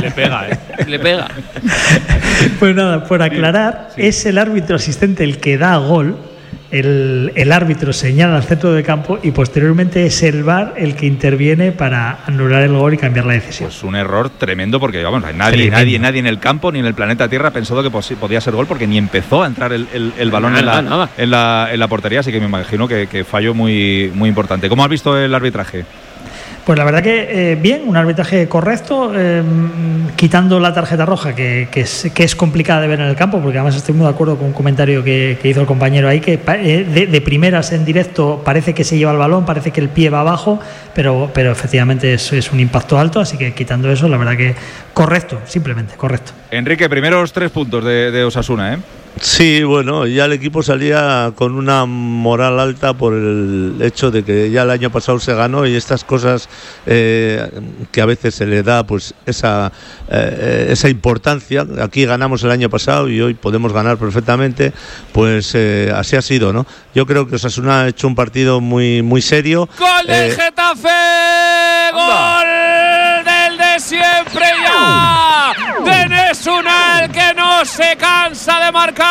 Le pega, le pega. Pues nada, por aclarar, es el árbitro asistente el que da gol. El árbitro señala al centro de campo y posteriormente es el VAR el que interviene para anular el gol y cambiar la decisión. Pues un error tremendo, porque vamos, nadie en el campo ni en el planeta Tierra ha pensado que podía ser gol, porque ni empezó a entrar el balón en la portería, así que me imagino que fallo muy, muy importante. ¿Cómo has visto el arbitraje? Pues la verdad que bien, un arbitraje correcto, quitando la tarjeta roja, que es complicada de ver en el campo, porque además estoy muy de acuerdo con un comentario que hizo el compañero ahí, que de primeras en directo parece que se lleva el balón, parece que el pie va abajo, pero efectivamente es un impacto alto, así que quitando eso, la verdad que correcto, simplemente correcto. Enrique, primeros 3 puntos de Osasuna, ¿eh? Sí, bueno, ya el equipo salía con una moral alta por el hecho de que ya el año pasado se ganó, y estas cosas que a veces se le da pues esa importancia. Aquí ganamos el año pasado y hoy podemos ganar perfectamente, pues así ha sido, ¿no? Yo creo que Osasuna ha hecho un partido muy, muy serio. ¡Gol del Getafe! ¡Gol del de siempre ya! ¡De Nesunal, que no se cansa de marcar!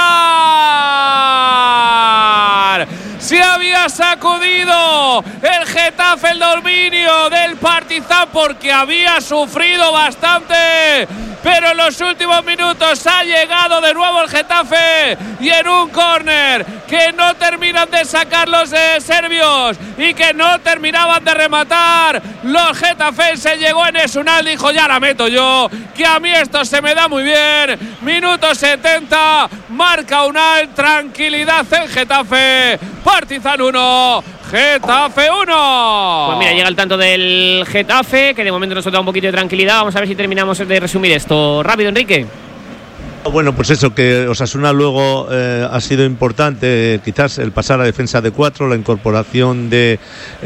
Se había sacudido el Getafe el dominio del Partizan, porque había sufrido bastante, pero en los últimos minutos ha llegado de nuevo el Getafe, y en un córner que no terminan de sacar los serbios y que no terminaban de rematar los getafenses, llegó en Esunal, dijo: ya la meto yo, que a mí esto se me da muy bien. Minuto 70, marca Unal, tranquilidad en Getafe. Partizan 1, Getafe 1. Pues mira, llega el tanto del Getafe, que de momento nos da un poquito de tranquilidad. Vamos a ver si terminamos de resumir esto rápido, Enrique. Bueno, pues eso, que Osasuna luego ha sido importante, quizás el pasar a defensa de 4, la incorporación de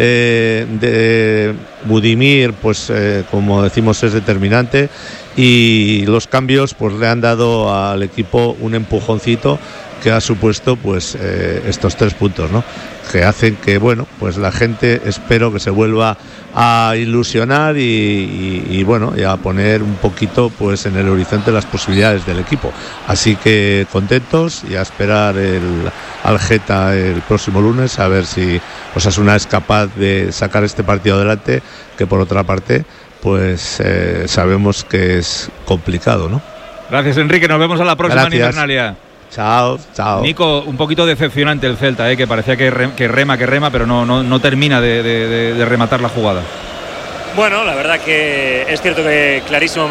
Budimir, pues como decimos, es determinante, y los cambios pues le han dado al equipo un empujoncito que ha supuesto pues estos 3 puntos, ¿no? Que hacen que, bueno, pues la gente, espero que se vuelva a ilusionar y bueno, y a poner un poquito pues en el horizonte las posibilidades del equipo. Así que contentos, y a esperar al Geta el próximo lunes, a ver si Osasuna es capaz de sacar este partido adelante, que por otra parte pues sabemos que es complicado, ¿no? Gracias, Enrique, nos vemos a la próxima. Gracias. En Invernalia. Chao. Nico, un poquito decepcionante el Celta, que parecía que rema, pero no termina de rematar la jugada. Bueno, la verdad que es cierto que clarísimo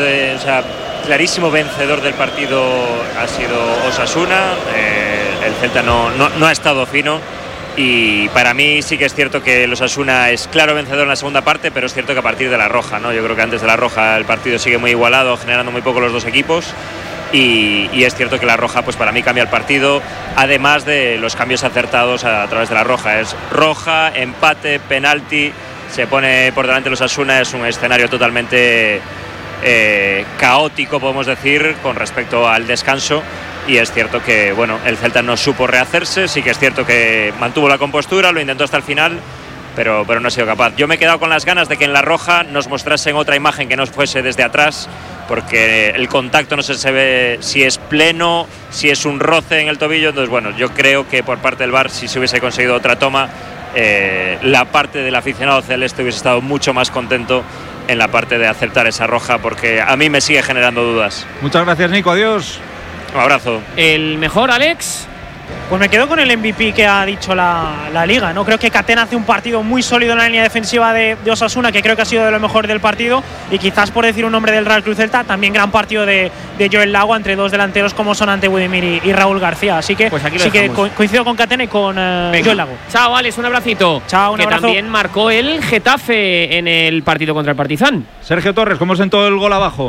vencedor del partido ha sido Osasuna. El Celta no ha estado fino, y para mí sí que es cierto que el Osasuna es claro vencedor en la segunda parte, pero es cierto que a partir de la roja, ¿no? Yo creo que antes de la roja el partido sigue muy igualado, generando muy poco los dos equipos. Y es cierto que la roja pues para mí cambia el partido, además de los cambios acertados a través de la roja. Es roja, empate, penalti, se pone por delante los Osasuna. Es un escenario totalmente caótico, podemos decir, con respecto al descanso, y es cierto que bueno, el Celta no supo rehacerse. Sí que es cierto que mantuvo la compostura, lo intentó hasta el final, pero no ha sido capaz. Yo me he quedado con las ganas de que en la roja nos mostrasen otra imagen que no fuese desde atrás, porque el contacto no se ve si es pleno, si es un roce en el tobillo. Entonces bueno, yo creo que por parte del VAR, si se hubiese conseguido otra toma, la parte del aficionado celeste hubiese estado mucho más contento en la parte de aceptar esa roja, porque a mí me sigue generando dudas. Muchas gracias, Nico, adiós. Un abrazo. ¿El mejor, Alex? Pues me quedo con el MVP que ha dicho la Liga, ¿no? Creo que Catena hace un partido muy sólido en la línea defensiva de Osasuna, que creo que ha sido de lo mejor del partido, y quizás, por decir un nombre del Real Cruz Celta, también gran partido de Joel Lago entre dos delanteros como son Ante Budimir y Raúl García. Así que pues aquí sí que coincido con Catena y con Joel Lago. Chao, Alex, un abracito. Chao, un abrazo. Que también marcó el Getafe en el partido contra el Partizan. Sergio Torres, ¿cómo sentó el gol abajo?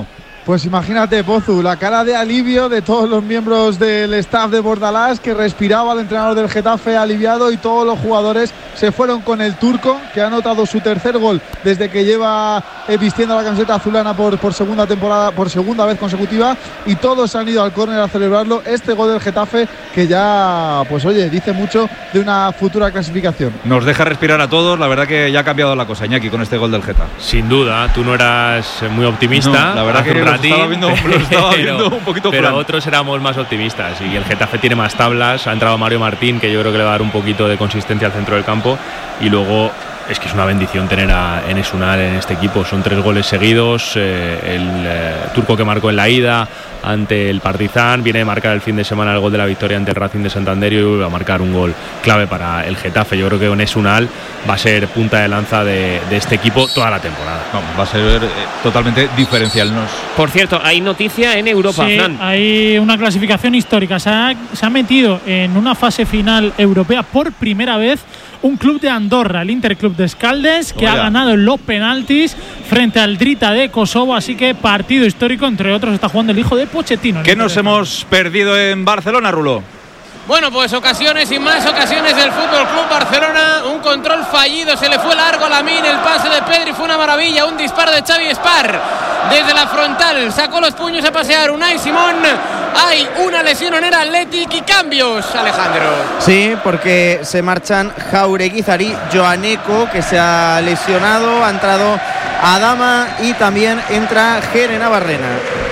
Pues imagínate, Pozu, la cara de alivio de todos los miembros del staff de Bordalás, que respiraba el entrenador del Getafe aliviado, y todos los jugadores se fueron con el turco, que ha anotado su tercer gol desde que lleva vistiendo la camiseta azulana por segunda temporada, por segunda vez consecutiva, y todos han ido al córner a celebrarlo. Este gol del Getafe que ya, pues oye, dice mucho de una futura clasificación. Nos deja respirar a todos, la verdad que ya ha cambiado la cosa, Iñaki, con este gol del Getafe. Sin duda, tú no eras muy optimista. No, la verdad que lo estaba viendo un poquito pero plan. Otros éramos más optimistas, y el Getafe tiene más tablas. Ha entrado Mario Martín, que yo creo que le va a dar un poquito de consistencia al centro del campo, y luego es que es una bendición tener a Enes Ünal en este equipo. Son 3 goles seguidos, el turco que marcó en la ida ante el Partizan, viene de marcar el fin de semana el gol de la victoria ante el Racing de Santander, y vuelve a marcar un gol clave para el Getafe. Yo creo que Enes Ünal va a ser punta de lanza de este equipo toda la temporada. Va a ser totalmente diferencial. Por cierto, hay noticia en Europa, sí, Fran. Hay una clasificación histórica. Se ha metido en una fase final europea por primera vez un club de Andorra, el Interclub de Escaldes, que ha ganado en los penaltis frente al Drita de Kosovo. Así que partido histórico, entre otros está jugando el hijo de Pochettino. ¿Qué nos hemos perdido en Barcelona, Rulo? Bueno, pues ocasiones y más ocasiones del Fútbol Club Barcelona. Un control fallido, se le fue largo a Lamine. El pase de Pedri fue una maravilla. Un disparo de Xavi Espar desde la frontal. Sacó los puños a pasear Unai Simón. Hay una lesión en el Athletic y cambios, Alejandro. Sí, porque se marchan Jauregui, Zari, Joaneco, que se ha lesionado. Ha entrado Adama y también entra Jere Navarrena.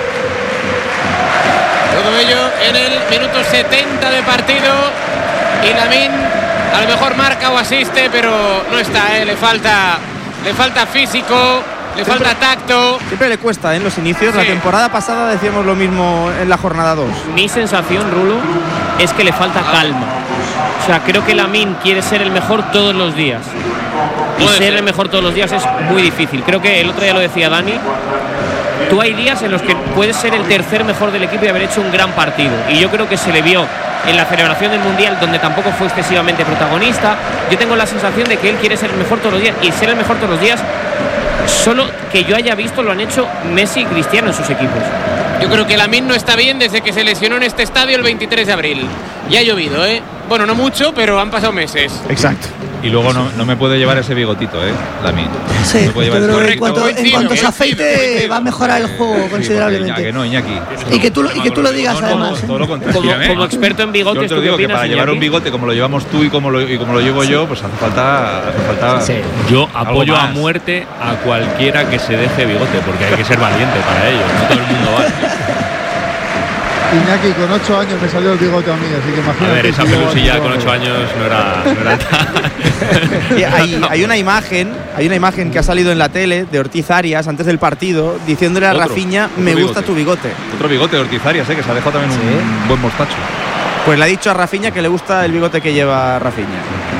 Todo ello en el minuto 70 de partido, y Lamine a lo mejor marca o asiste, pero no está, le falta físico, le falta tacto. Siempre le cuesta en los inicios. Sí. La temporada pasada decíamos lo mismo en la jornada 2. Mi sensación, Rulo, es que le falta calma. O sea, creo que Lamine quiere ser el mejor todos los días, y ser el mejor todos los días es muy difícil. Creo que el otro día lo decía Dani. Tú hay días en los que puedes ser el tercer mejor del equipo y haber hecho un gran partido, y yo creo que se le vio en la celebración del Mundial, donde tampoco fue excesivamente protagonista. Yo tengo la sensación de que él quiere ser el mejor todos los días, y ser el mejor todos los días, solo que yo haya visto, lo han hecho Messi y Cristiano en sus equipos. Yo creo que Lamine no está bien desde que se lesionó en este estadio el 23 de abril. Ya ha llovido, Bueno, no mucho, pero han pasado meses. Exacto. Y luego no me puede llevar ese bigotito, Lamine. Sí, no pero en cuanto se afeite va a mejorar el juego considerablemente. Sí, que no, Iñaki. Y que tú lo digas, además. Todo lo contrario. Como experto en bigotes, yo te digo que para llevar un bigote como lo llevamos tú y como lo llevo yo, pues hace falta sí. Yo apoyo a muerte a cualquiera que se deje bigote, porque hay que ser valiente para ello. No todo el mundo vale. Iñaki, con 8 años me salió el bigote a mí, así que imagínate. A ver, esa pelusilla con 8 años no era tan. Hay una imagen que ha salido en la tele de Ortiz Arias antes del partido, diciéndole a Rafinha, me gusta tu bigote. Otro bigote de Ortiz Arias, que se ha dejado también un buen mostacho. Pues le ha dicho a Rafinha que le gusta el bigote que lleva Rafinha.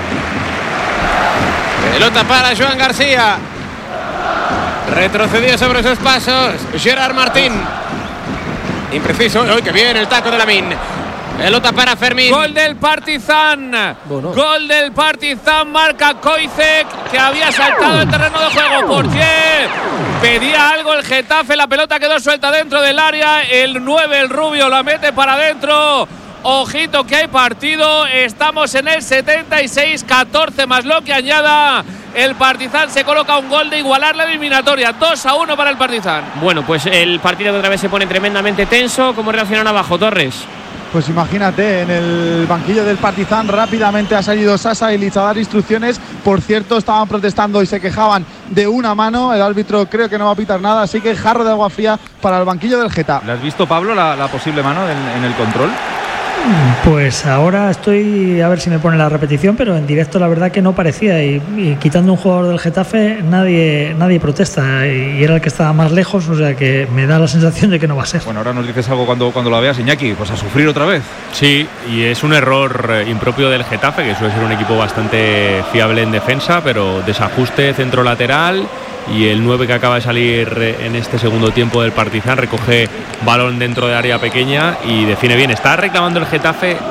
Pelota para Joan García. Retrocedió sobre sus pasos Gerard Martín. Impreciso. ¡Uy, qué bien el taco de Lamine! Pelota para Fermín. Gol del Partizan. Gol del Partizan. Marca Koicek, que había saltado el terreno de juego. Portier pedía algo el Getafe. La pelota quedó suelta dentro del área. El 9, el rubio, la mete para adentro. Ojito que hay partido. Estamos en el 76, 14 más lo que añada. El Partizan se coloca un gol de igualar la eliminatoria. 2-1 para el Partizan. Bueno, pues el partido que otra vez se pone tremendamente tenso. ¿Cómo reaccionan abajo, Torres? Pues imagínate, en el banquillo del Partizan rápidamente ha salido Sasa y Liz a dar instrucciones. Por cierto, estaban protestando y se quejaban de una mano. El árbitro creo que no va a pitar nada, así que jarro de agua fría para el banquillo del Getafe. ¿Le has visto, Pablo, la posible mano en el control? Pues ahora estoy a ver si me pone la repetición, pero en directo la verdad que no parecía, y quitando un jugador del Getafe nadie protesta, y era el que estaba más lejos, o sea que me da la sensación de que no va a ser. Bueno, ahora nos dices algo cuando la veas, Iñaki, pues a sufrir otra vez. Sí, y es un error impropio del Getafe, que suele ser un equipo bastante fiable en defensa, pero desajuste centro lateral. Y el 9 que acaba de salir en este segundo tiempo del Partizan recoge balón dentro de área pequeña y define bien. Está reclamando el Getafe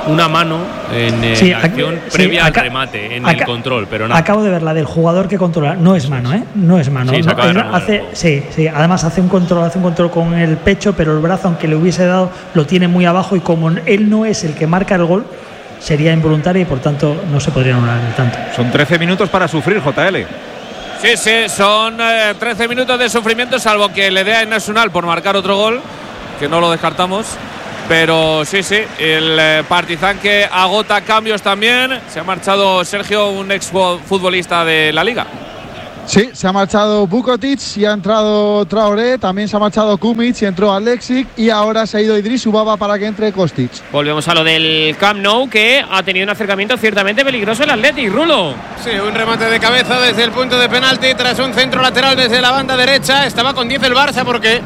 una mano en la acción previa al remate, en el control, pero nada. Acabo de ver la del jugador que controla. No es mano, ¿eh? No es mano. Sí, además hace un control con el pecho, pero el brazo, aunque le hubiese dado, lo tiene muy abajo y como él no es el que marca el gol, sería involuntario y por tanto no se podría anular el tanto. Son 13 minutos para sufrir, JL. Sí, son 13 minutos de sufrimiento, salvo que le dé a Nacional por marcar otro gol, que no lo descartamos. Pero sí, el Partizan que agota cambios también. Se ha marchado Sergio, un ex futbolista de la Liga. Sí, se ha marchado Vukotic y ha entrado Traoré. También se ha marchado Kumic y entró Alexic. Y ahora se ha ido Idris Ubaba para que entre Kostic. Volvemos a lo del Camp Nou, que ha tenido un acercamiento ciertamente peligroso el Athletic. Rulo. Sí, un remate de cabeza desde el punto de penalti tras un centro lateral desde la banda derecha. Estaba con 10 el Barça porque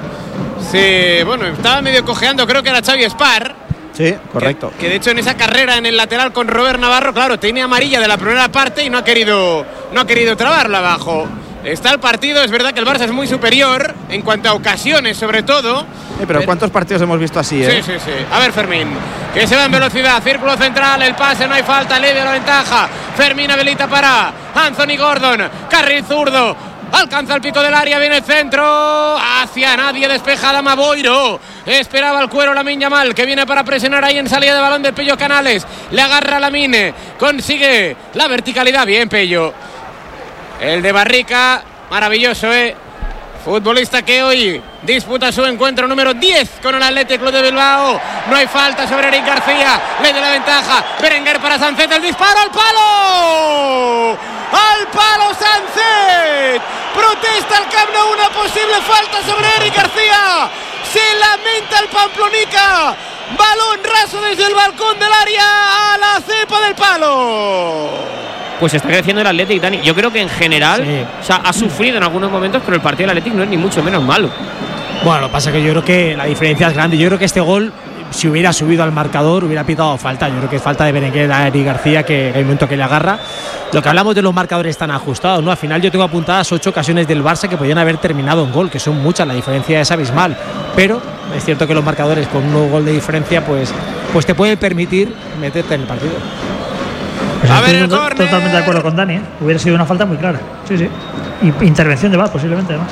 estaba medio cojeando, creo que era Xavi Espar. Sí, correcto. Que de hecho en esa carrera en el lateral con Robert Navarro, claro, tenía amarilla de la primera parte y no ha querido trabarla abajo. Está el partido, es verdad que el Barça es muy superior en cuanto a ocasiones, sobre todo. Pero ¿cuántos partidos hemos visto así? Sí. A ver, Fermín, que se va en velocidad, círculo central, el pase, no hay falta, le dio la ventaja. Fermín habilita para Anthony Gordon, carril zurdo. Alcanza el pico del área, viene el centro, hacia nadie, despeja Adama Boiro. Esperaba el cuero Lamine Yamal, que viene para presionar ahí en salida de balón de Pello Canales. Le agarra Lamine, consigue la verticalidad, bien Pello. El de Barrica, maravilloso, futbolista que hoy disputa su encuentro número 10 con el Athletic Club de Bilbao. No hay falta sobre Eric García, le da la ventaja. Berenguer para Sancet, el disparo al palo. ¡Al palo Sancet! Protesta el Camp Nou, una posible falta sobre Eric García. Se lamenta el Pamplonica. Balón raso desde el balcón del área a la cepa del palo. Pues está creciendo el Athletic, Dani. Yo creo que en general ha sufrido en algunos momentos, pero el partido del Athletic no es ni mucho menos malo. Bueno, lo que pasa es que yo creo que la diferencia es grande. Yo creo que este gol, si hubiera subido al marcador, hubiera pitado falta. Yo creo que es falta de Berenguer a Eric García, que en el momento que le agarra. Lo que hablamos de los marcadores tan ajustados, ¿no? Al final yo tengo apuntadas 8 ocasiones del Barça que podían haber terminado en gol, que son muchas, la diferencia es abismal. Pero es cierto que los marcadores con un nuevo gol de diferencia pues te pueden permitir meterte en el partido. Pues a ver, estoy totalmente de acuerdo con Dani, Hubiera sido una falta muy clara. Sí. Intervención de VAR posiblemente, además.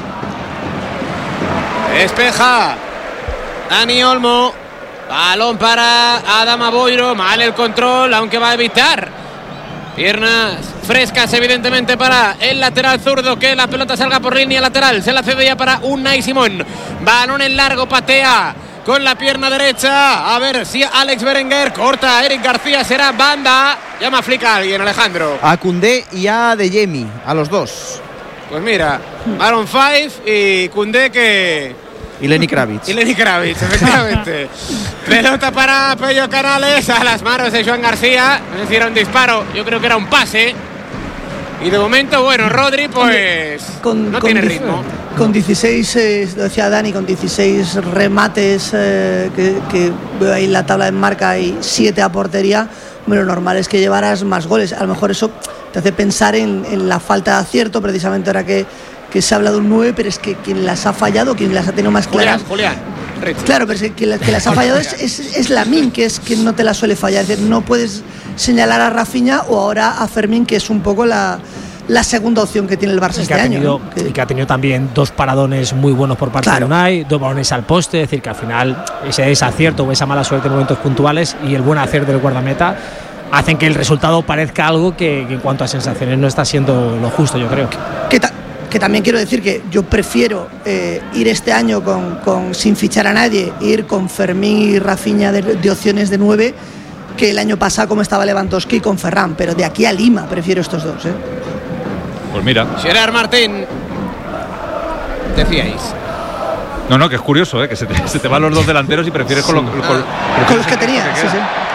Despeja Dani Olmo. Balón para Adama Boiro. Mal el control, aunque va a evitar. Piernas frescas, evidentemente, para el lateral zurdo. Que la pelota salga por línea lateral. Se la cede ya para Unai Simón. Balón en largo, patea con la pierna derecha. A ver si Alex Berenguer corta. Eric García, será banda. Llama a Flick a alguien, Alejandro. A Koundé y a Adeyemi, a los dos. Pues mira, Aaron Five y Koundé que... Y Lenny Kravitz. Efectivamente. Pelota para Pello Canales a las manos de Joan García. No sé si era un disparo, yo creo que era un pase. Y de momento, Rodri pues no tiene ritmo. Con 16, lo decía Dani, con 16 remates que veo ahí en la tabla de marca y 7 a portería, lo normal es que llevaras más goles. A lo mejor eso te hace pensar en la falta de acierto, precisamente ahora que se habla de un 9, pero es que quien las ha fallado, quien las ha tenido más claras. Julián. Claro, pero es que quien las ha fallado es Lamine, que es quien no te la suele fallar. Es decir, no puedes señalar a Rafinha o ahora a Fermín, que es un poco la segunda opción que tiene el Barça este año. Y que ha tenido también 2 paradones muy buenos por parte de Unai, 2 balones al poste, es decir, que al final ese desacierto o esa mala suerte en momentos puntuales y el buen hacer del guardameta hacen que el resultado parezca algo que en cuanto a sensaciones no está siendo lo justo, yo creo. Que también quiero decir que yo prefiero ir este año sin fichar a nadie, ir con Fermín y Rafinha de opciones de 9, que el año pasado como estaba Lewandowski con Ferran, pero de aquí a Lima prefiero estos dos. Pues mira. Gerard Martín, decíais. No, que es curioso, que se te van los 2 delanteros y prefieres con los que tenía. Sí.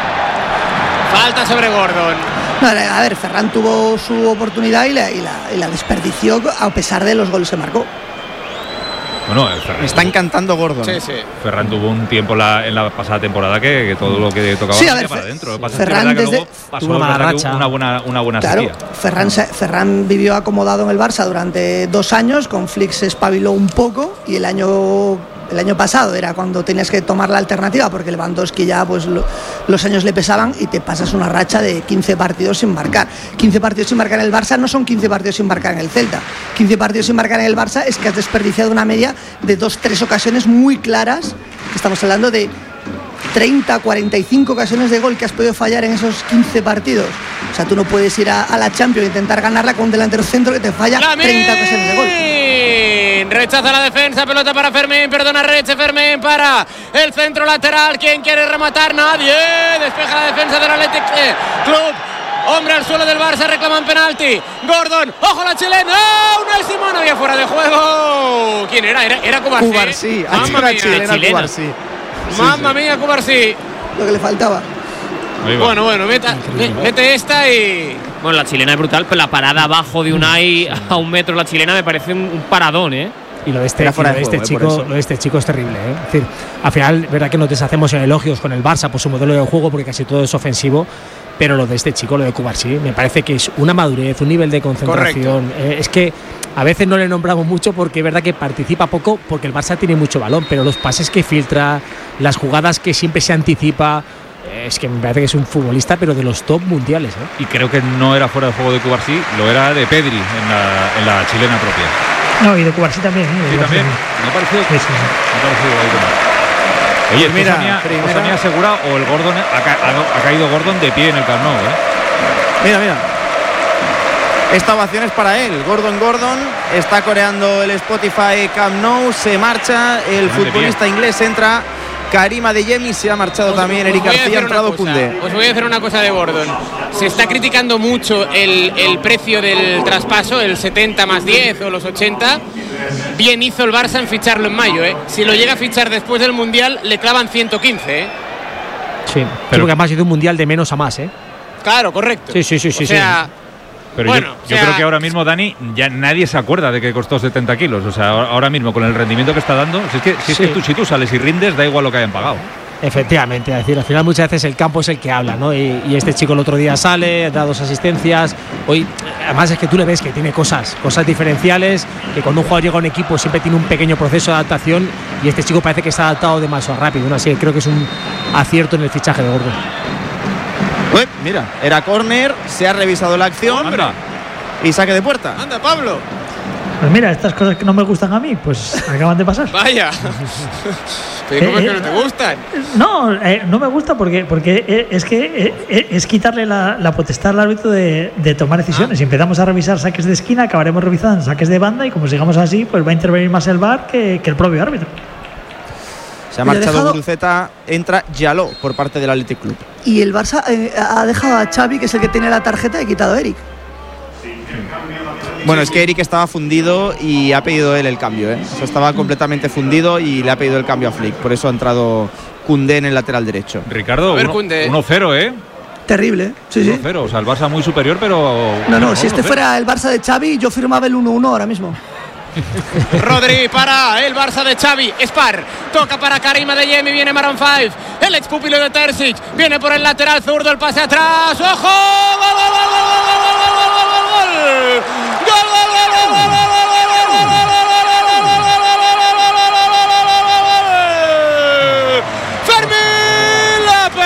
Falta sobre Gordon. No, a ver, Ferran tuvo su oportunidad y la desperdició a pesar de los goles que marcó. Bueno, me está encantando Gordon. Sí. Ferran tuvo un tiempo en la pasada temporada que todo lo que tocaba para adentro. Ferran pasó una racha, una buena sequía. Ferran vivió acomodado en el Barça durante 2 años. Con Flick se espabiló un poco y el año El año pasado era cuando tenías que tomar la alternativa porque Lewandowski ya pues los años le pesaban y te pasas una racha de 15 partidos sin marcar. 15 partidos sin marcar en el Barça no son 15 partidos sin marcar en el Celta. 15 partidos sin marcar en el Barça es que has desperdiciado una media de 2-3 ocasiones muy claras. Estamos hablando de 30, 45 ocasiones de gol que has podido fallar en esos 15 partidos. O sea, tú no puedes ir a la Champions e intentar ganarla con un delantero centro que te falla 30 ocasiones de gol. Rechaza la defensa, pelota para Fermín, perdona Reche, Fermín para el centro lateral. ¿Quién quiere rematar? Nadie. Despeja la defensa del Athletic Club. Hombre al suelo del Barça, reclaman penalti. Gordon, ojo la chilena. Unai Simón había fuera de juego. ¿Quién era? Era Cubarsí. Cubarsí, Mamma mía, Cubarsí. Mamma mía, Cubarsí. Lo que le faltaba. Bueno, mete esta y... Bueno, la chilena es brutal, pero la parada abajo de Unai a 1 metro la chilena me parece un paradón, ¿eh? Y lo de este chico es terrible, ¿eh? Es decir, al final, verdad que nos deshacemos en elogios con el Barça por su modelo de juego, porque casi todo es ofensivo, pero lo de este chico, lo de Cubarsí, me parece que es una madurez, un nivel de concentración. Es que a veces no le nombramos mucho porque es verdad que participa poco, porque el Barça tiene mucho balón, pero los pases que filtra, las jugadas que siempre se anticipa, es que me parece que es un futbolista, pero de los top mundiales, ¿eh? Y creo que no era fuera de juego de Cubarsí, lo era de Pedri en la chilena propia. No, y de Cubarsí también. Sí, también. Me ha parecido. Sí. Oye, mira, ¿Sonía asegura o el Gordon ha caído Gordon de pie en el Camp Nou, ¿eh? Mira. Esta ovación es para él. Gordon está coreando el Spotify Camp Nou, se marcha el futbolista inglés, entra Karim Adeyemi, se ha marchado también Eric García, ha entrado Koundé. Os voy a decir una cosa de Gordon. Se está criticando mucho el precio del traspaso, el 70 más 10 o los 80. Bien hizo el Barça en ficharlo en mayo, ¿eh? Si lo llega a fichar después del Mundial, le clavan 115, ¿eh? Sí, pero que además ha sido un Mundial de menos a más, ¿eh? Claro, correcto. Sí. O sea, pero bueno, yo creo que ahora mismo, Dani, ya nadie se acuerda de que costó 70 kilos. O sea, ahora mismo, con el rendimiento que está dando, si tú sales y rindes, da igual lo que hayan pagado. Efectivamente, es decir, al final muchas veces el campo es el que habla, ¿no? Y este chico el otro día sale, da 2 asistencias. Hoy, además, es que tú le ves que tiene cosas diferenciales, que cuando un jugador llega a un equipo siempre tiene un pequeño proceso de adaptación, y este chico parece que se ha adaptado demasiado rápido, ¿no? Así que creo que es un acierto en el fichaje de Gordon. Mira, era córner, se ha revisado la acción. Anda. Y saque de puerta. Anda, Pablo. Pues mira, estas cosas que no me gustan a mí, pues acaban de pasar. Vaya. ¿Cómo es que no te gustan? No me gusta porque es que es quitarle la potestad al árbitro de tomar decisiones. Si empezamos a revisar saques de esquina, acabaremos revisando saques de banda, y como sigamos así, pues va a intervenir más el VAR que el propio árbitro. Se ha marchado Guruceta, entra Yaló por parte del Athletic Club. Y el Barça ha dejado a Xavi, que es el que tiene la tarjeta, y quitado a Eric. Bueno, es que Eric estaba fundido y ha pedido él el cambio, ¿eh? O sea, estaba completamente fundido y le ha pedido el cambio a Flick. Por eso ha entrado Koundé en el lateral derecho. Ricardo, 1-0, ¿eh? Terrible, sí. 1-0, o sea, el Barça muy superior, pero... No, si este fuera el Barça de Xavi, yo firmaba el 1-1 ahora mismo. Rodri para el Barça de Xavi. Spar toca para Karim Adeyemi, viene Maroon 5, el ex pupilo de Terzic, viene por el lateral zurdo, el pase atrás, ojo, Fermín López.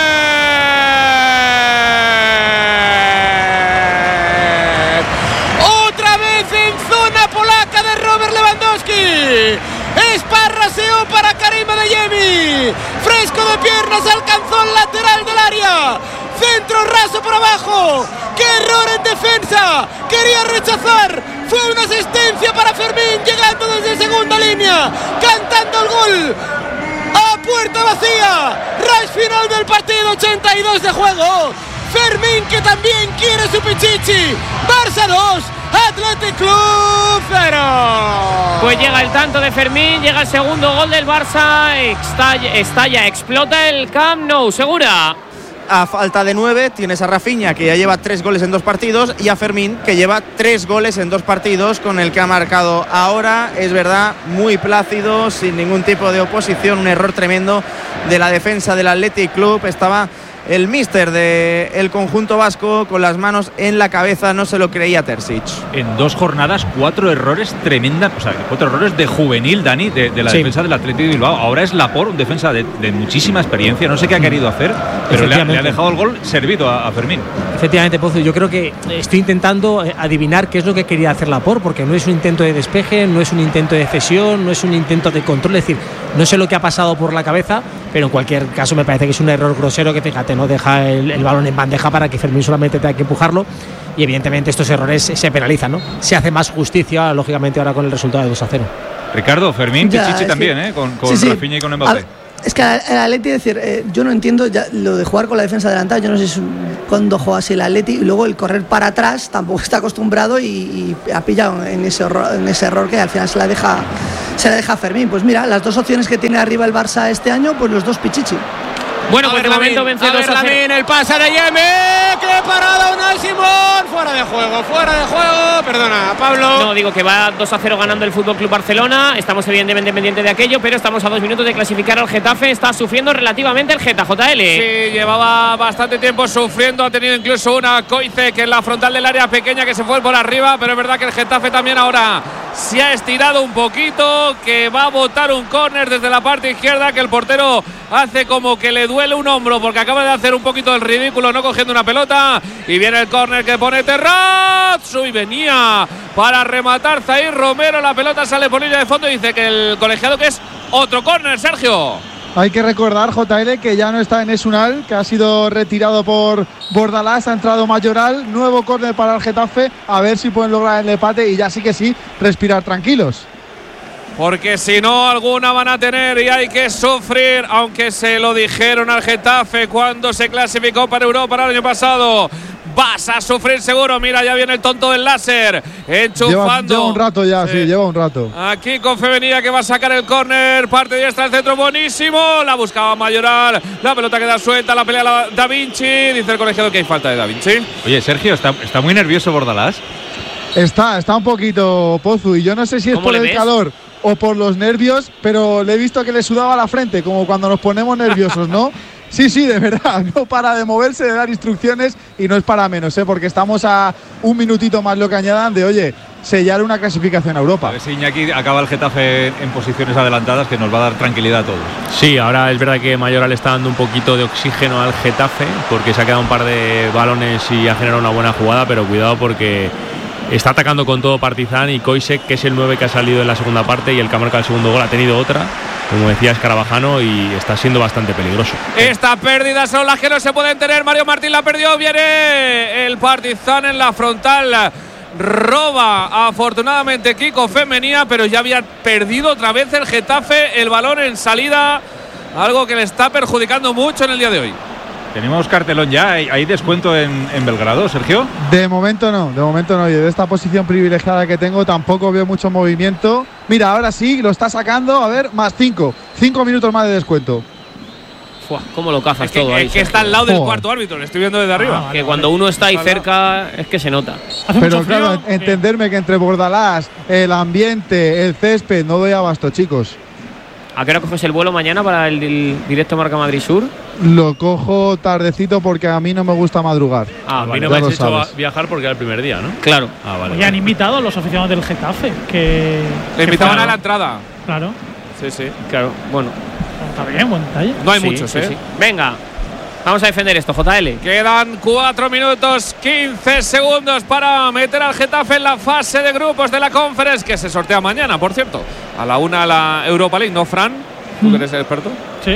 Otra vez en zona polaca de Robert Lewandowski. Esparraseo para Karim Adeyemi. Fresco de piernas, alcanzó el lateral del área. Centro raso por abajo. ¡Qué error en defensa! Quería rechazar. Fue una asistencia para Fermín, llegando desde segunda línea, cantando el gol a puerta vacía. Rush final del partido, 82 de juego. Fermín, que también quiere su pichichi. Barça 2, Athletic Club 0. Pues llega el tanto de Fermín, llega el segundo gol del Barça, explota el Camp Nou. Segura. A falta de 9 tienes a Rafinha, que ya lleva 3 goles en 2 partidos, y a Fermín, que lleva 3 goles en 2 partidos, con el que ha marcado ahora, es verdad, muy plácido, sin ningún tipo de oposición. Un error tremendo de la defensa del Athletic Club. Estaba el míster del conjunto vasco con las manos en la cabeza, no se lo creía Terzic. En 2 jornadas, 4 errores tremendas, o sea, 4 errores de juvenil, Dani, de la defensa del Athletic de Bilbao. Ahora es Laporte, un defensa de muchísima experiencia, no sé qué ha querido hacer, pero le ha dejado el gol servido a Fermín. Efectivamente, Pozo, yo creo que estoy intentando adivinar qué es lo que quería hacer Laporte, porque no es un intento de despeje, no es un intento de cesión, no es un intento de control, es decir, no sé lo que ha pasado por la cabeza, pero en cualquier caso me parece que es un error grosero que, fíjate, no deja el balón en bandeja para que Fermín solamente tenga que empujarlo, y evidentemente estos errores se penalizan, ¿no? Se hace más justicia, lógicamente, ahora con el resultado de 2-0. Ricardo, Fermín, Pichichi también, con Rafinha y con Mbappé. Es que el Atleti, decir, yo no entiendo ya lo de jugar con la defensa adelantada. Yo no sé cuándo juega así el Atleti, y luego el correr para atrás tampoco está acostumbrado y ha pillado en ese error que al final se la deja Fermín. Pues mira, las 2 opciones que tiene arriba el Barça este año, pues los 2 Pichichi. Bueno, pues de momento vence 2-0. El pase de Yeme. ¡Qué parada Unai Simón! Fuera de juego. Perdona, Pablo. No, digo que va 2-0 ganando el FC Barcelona. Estamos evidentemente pendientes de aquello, pero estamos a 2 minutos de clasificar al Getafe. Está sufriendo relativamente el Geta, JL. Sí, llevaba bastante tiempo sufriendo. Ha tenido incluso una Koize que en la frontal del área pequeña que se fue por arriba, pero es verdad que el Getafe también ahora se ha estirado un poquito, que va a botar un córner desde la parte izquierda, que el portero hace como que le duele un hombro porque acaba de hacer un poquito el ridículo no cogiendo una pelota, y viene el córner que pone Terrazzo y venía para rematar Zair Romero. La pelota sale por línea de fondo y dice que el colegiado que es otro córner, Sergio. Hay que recordar, JL, que ya no está en Esunal, que ha sido retirado por Bordalás, ha entrado Mayoral, nuevo córner para el Getafe, a ver si pueden lograr el empate y ya sí que sí, respirar tranquilos. Porque si no, alguna van a tener y hay que sufrir, aunque se lo dijeron al Getafe cuando se clasificó para Europa el año pasado. Vas a sufrir seguro. Mira, ya viene el tonto del láser enchufando. Lleva un rato ya, sí, lleva un rato. Aquí con Fevenía que va a sacar el córner. Parte diestra del centro, buenísimo. La buscaba Mayoral. La pelota queda suelta, la pelea Da Vinci. Dice el colegiado que hay falta de Da Vinci. Oye, Sergio, está muy nervioso Bordalás. Está un poquito, Pozu, y yo no sé si es por el calor o por los nervios, pero le he visto que le sudaba la frente, como cuando nos ponemos nerviosos, ¿no? Sí, de verdad, no para de moverse, de dar instrucciones, y no es para menos, porque estamos a un minutito más lo que añadan de, oye, sellar una clasificación a Europa. A ver si Iñaki acaba el Getafe en posiciones adelantadas, que nos va a dar tranquilidad a todos. Sí, ahora es verdad que Mayoral está dando un poquito de oxígeno al Getafe, porque se ha quedado un par de balones y ha generado una buena jugada, pero cuidado porque está atacando con todo Partizan, y Koisek, que es el 9 que ha salido en la segunda parte y el que ha marcado el segundo gol, ha tenido otra, como decía Escarabajano, y está siendo bastante peligroso. Estas pérdidas son las que no se pueden tener. Mario Martín la perdió, viene el Partizan en la frontal, roba afortunadamente Kiko Femenía, pero ya había perdido otra vez el Getafe el balón en salida, algo que le está perjudicando mucho en el día de hoy. Tenemos cartelón ya, ¿hay descuento en Belgrado, Sergio? De momento no, y de esta posición privilegiada que tengo tampoco veo mucho movimiento. Mira, ahora sí, lo está sacando, a ver, más 5 minutos más de descuento. ¿Cómo lo cazas todo ahí? Es que está al lado del cuarto árbitro, lo estoy viendo desde arriba. Que cuando uno está ahí cerca es que se nota. Pero claro, entenderme que entre Bordalás, el ambiente, el césped, no doy abasto, chicos. ¿A qué hora coges el vuelo mañana para el directo Marca Madrid Sur? Lo cojo tardecito porque a mí no me gusta madrugar. A mí no me has hecho viajar porque era el primer día, ¿no? Claro. Vale. Y han invitado a los aficionados del Getafe, que le invitaban a la entrada. Claro. Sí, claro. Bueno. Está bien, buen detalle. No hay muchos, ¿eh? Sí. Venga. Vamos a defender esto, JL. Quedan 4 minutos 15 segundos para meter al Getafe en la fase de grupos de la Conference, que se sortea mañana, por cierto. A la 1 la Europa League, ¿no, Fran? ¿Tú que eres el experto? Sí.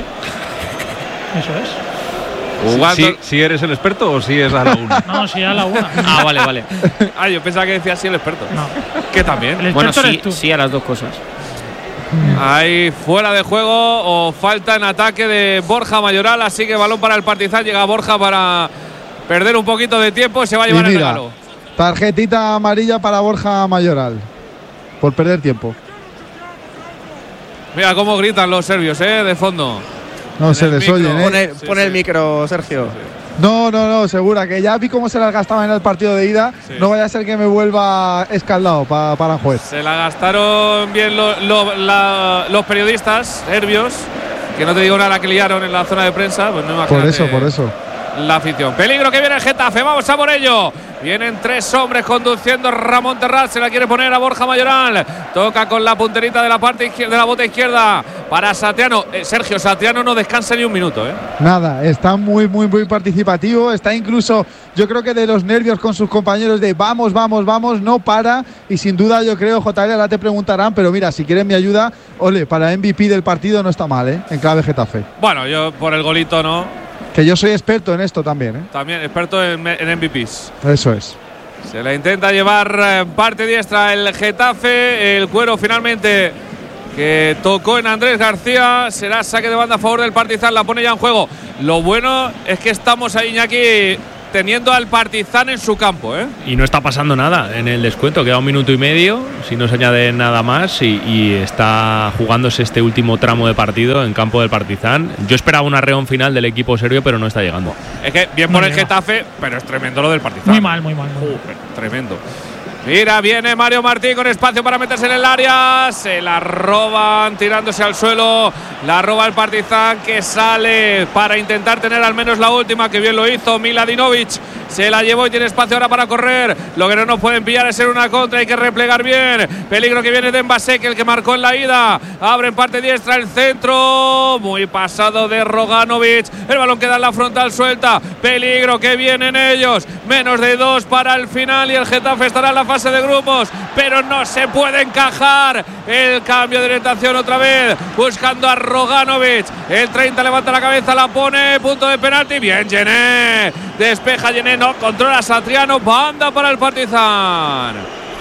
Eso es. ¿Sí eres el experto o sí es a la 1? No, sí a la 1. Vale. Yo pensaba que decía sí el experto. No. Que también. El experto eres tú. Sí a las dos cosas. Hay fuera de juego o falta en ataque de Borja Mayoral, así que balón para el Partizan. Llega Borja para perder un poquito de tiempo y se va a llevar el regalo. Tarjetita amarilla para Borja Mayoral por perder tiempo. Mira cómo gritan los serbios, de fondo. No se les oyen, Pon el micro, Sergio. No, segura, que ya vi cómo se las gastaban en el partido de ida. Sí. No vaya a ser que me vuelva escaldado para el juez. Se la gastaron bien los periodistas serbios, que no te digo nada que liaron en la zona de prensa. Pues no por eso. la afición. Peligro que viene el Getafe, vamos a por ello. Vienen 3 hombres conduciendo. Ramón Terrat se la quiere poner a Borja Mayoral. Toca con la punterita de la parte izquierda, de la bota izquierda para Satriano. Sergio, Satriano no descansa ni un minuto, ¿eh? Nada, está muy participativo. Está incluso, yo creo que de los nervios con sus compañeros de vamos, no para. Y sin duda yo creo, JL, ahora te preguntarán, pero mira, si quieren mi ayuda, ole, para MVP del partido no está mal, ¿eh? En clave Getafe. Bueno, yo por el golito no. Que yo soy experto en esto también, ¿eh? También experto en MVPs. Eso es. Se la intenta llevar parte diestra el Getafe. El cuero finalmente que tocó en Andrés García. Será saque de banda a favor del Partizan. La pone ya en juego. Lo bueno es que estamos ahí, Iñaki, teniendo al Partizan en su campo, ¿eh? Y no está pasando nada en el descuento. Queda 1 minuto y medio, si no se añade nada más, y está jugándose este último tramo de partido en campo del Partizan. Yo esperaba un arreón final del equipo serbio, pero no está llegando. Es que bien por el Getafe, pero es tremendo lo del Partizan. Muy mal. Tremendo. Mira, viene Mario Martín con espacio para meterse en el área. Se la roban tirándose al suelo. La roba el Partizan, que sale para intentar tener al menos la última, que bien lo hizo Miladinovic. Se la llevó y tiene espacio ahora para correr. Lo que no nos pueden pillar es en una contra. Hay que replegar bien. Peligro que viene de Mbasek, el que marcó en la ida. Abre en parte diestra el centro. Muy pasado de Roganovic. El balón queda en la frontal suelta. Peligro que vienen ellos. Menos de 2 para el final y el Getafe estará en la fase de grupos, pero no se puede encajar. El cambio de orientación otra vez, buscando a Roganovic. El 30 levanta la cabeza, la pone, punto de penalti. Bien, Gené. Despeja Gené, no, controla Satriano. Banda para el Partizan.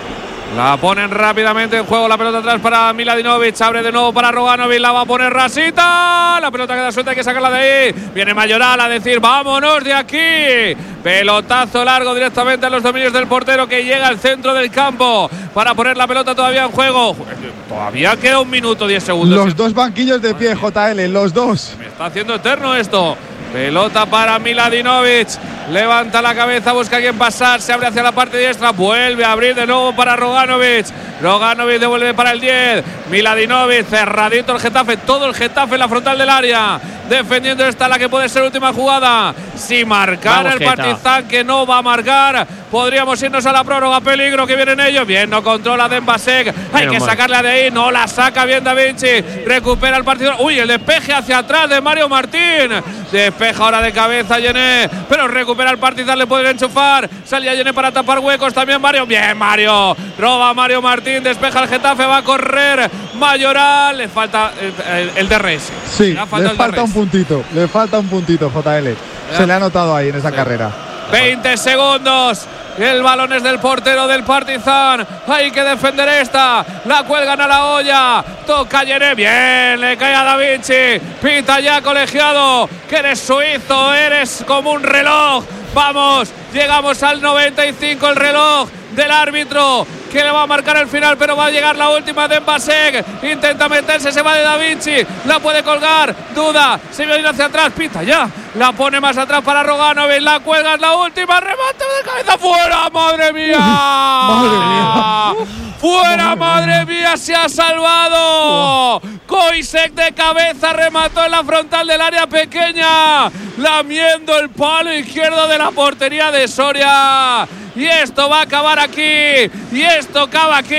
La ponen rápidamente en juego, la pelota atrás para Miladinovic, abre de nuevo para Roganovic, la va a poner Rasita, la pelota queda suelta, hay que sacarla de ahí. Viene Mayoral a decir vámonos de aquí. Pelotazo largo directamente a los dominios del portero, que llega al centro del campo para poner la pelota todavía en juego. Todavía queda 1 minuto 10 segundos. Los 2 banquillos de pie, JL, los 2. Se me está haciendo eterno esto. Pelota para Miladinovic. Levanta la cabeza, busca a quien pasar. Se abre hacia la parte diestra. Vuelve a abrir de nuevo para Roganovic. Roganovic devuelve para el 10. Miladinovic, cerradito el Getafe. Todo el Getafe en la frontal del área. Defendiendo esta la que puede ser última jugada. Si marcara el Partizan, que no va a marcar, podríamos irnos a la prórroga. Peligro que vienen ellos. Bien, no controla Dembasek. Hay que sacarla de ahí. No la saca bien Da Vinci. Recupera el partido. Uy, el despeje hacia atrás de Mario Martín. Despeja ahora de cabeza Gené, pero recupera el Partizan, le pueden enchufar. Salía Gené para tapar huecos también Mario. Bien, Mario. Roba Mario Martín. Despeja el Getafe. Va a correr Mayoral. Le falta el DRS. Sí, le falta un puntito. Le falta un puntito, JL. Se le ha notado ahí en esa carrera. 20 segundos. El balón es del portero del Partizan. Hay que defender esta. La cuelgan a la olla. Toca Gené. Bien, le cae a Da Vinci. Pita ya, colegiado, que eres suizo, eres como un reloj. Vamos, llegamos al 95, el reloj del árbitro, que le va a marcar el final, pero va a llegar la última de Mbasek. Intenta meterse, se va de Da Vinci, la puede colgar, duda, se viene hacia atrás, pita ya, la pone más atrás para Roganovic, la cuelga, es la última, remate de cabeza, fuera, madre mía. Madre mía. Fuera, madre mía, se ha salvado. Koisek de cabeza remató en la frontal del área pequeña, lamiendo el palo izquierdo de la portería de Soria. Y esto va a acabar aquí. Y esto acaba aquí.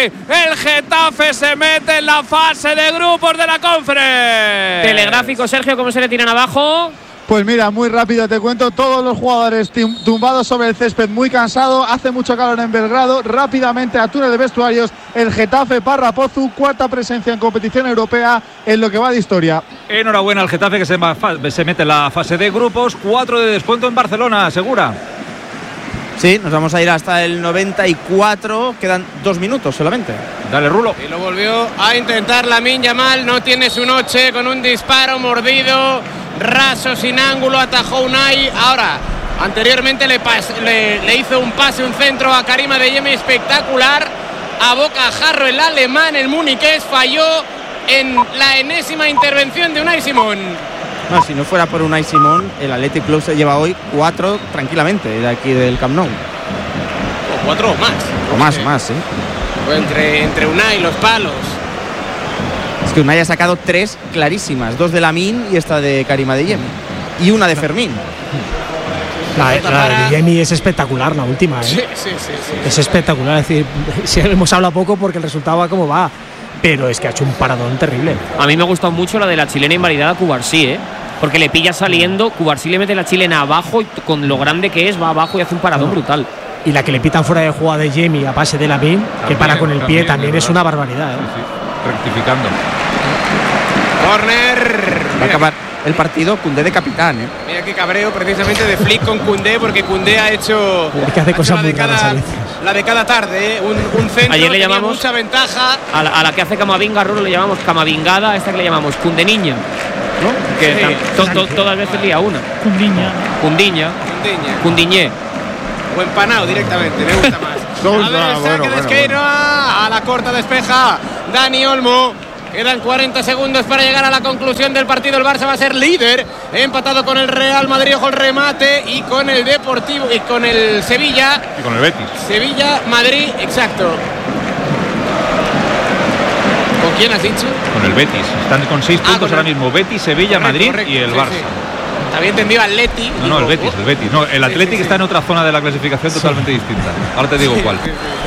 El Getafe se mete en la fase de grupos de la Conference. Telegráfico, Sergio, ¿cómo se le tiran abajo? Pues mira, muy rápido te cuento, todos los jugadores tumbados sobre el césped, muy cansado, hace mucho calor en Belgrado, rápidamente a túnel de vestuarios, el Getafe Parra Pozu, 4ª presencia en competición europea en lo que va de historia. Enhorabuena al Getafe, que se mete en la fase de grupos, 4 de descuento en Barcelona, ¿segura? Sí, nos vamos a ir hasta el 94, quedan 2 minutos solamente. Dale, Rulo. Y lo volvió a intentar Lamine Yamal, no tiene su noche, con un disparo mordido, raso sin ángulo, atajó Unai. Ahora, anteriormente le hizo un pase, un centro a Karim Adeyemi espectacular, a bocajarro el alemán, el muniqués, falló en la enésima intervención de Unai Simón. No, si no fuera por Unai Simón, el Athletic Club se lleva hoy 4 tranquilamente de aquí del Camp Nou. O 4 o más. O más, sí. Entre Unai y los palos. Es que Unai ha sacado 3 clarísimas, 2 de Lamine y esta de Karim Adeyemi. Y una de Fermín. La de Jamie es espectacular, la última, ¿eh? Sí. Es espectacular, es decir, si hemos hablado poco porque el resultado va como va, pero es que ha hecho un paradón terrible. A mí me ha gustado mucho la de la chilena invalidada Cubarsí, porque le pilla saliendo, Cubarsí le mete la chilena abajo y con lo grande que es va abajo y hace un paradón brutal. Y la que le pitan fuera de jugada de Jamie a pase de Lamin, que para con el pie también es una barbaridad, ¿eh? Sí. Rectificando. Corner. Va a acabar el partido Koundé de capitán, ¿eh? Mira qué cabreo precisamente de Flick con Koundé, porque Koundé ha hecho, que hace cosas muy raras a veces. La de cada tarde, ¿eh? Un centro. Ayer le tenía llamamos mucha ventaja. a la que hace Camavinga, Rulo le llamamos Camavingada, a esta que le llamamos Koundé niña, ¿no? Que Sí. todas veces lía una. Kundiñé. O empanado directamente, me gusta más. A ver, el saque de Esqueira, a la corta despeja Dani Olmo. Quedan 40 segundos para llegar a la conclusión del partido. El Barça va a ser líder, empatado con el Real Madrid, ojo el remate, y con el Deportivo, y con el Sevilla. Y con el Betis. Sevilla, Madrid, exacto. ¿Con quién has dicho? Con el Betis. Están con 6 puntos ahora mismo. Betis, Sevilla, Madrid y el Barça. Sí. Había entendido Atleti. No, el Betis. No, el Athletic está en otra zona de la clasificación totalmente distinta. Ahora te digo cuál.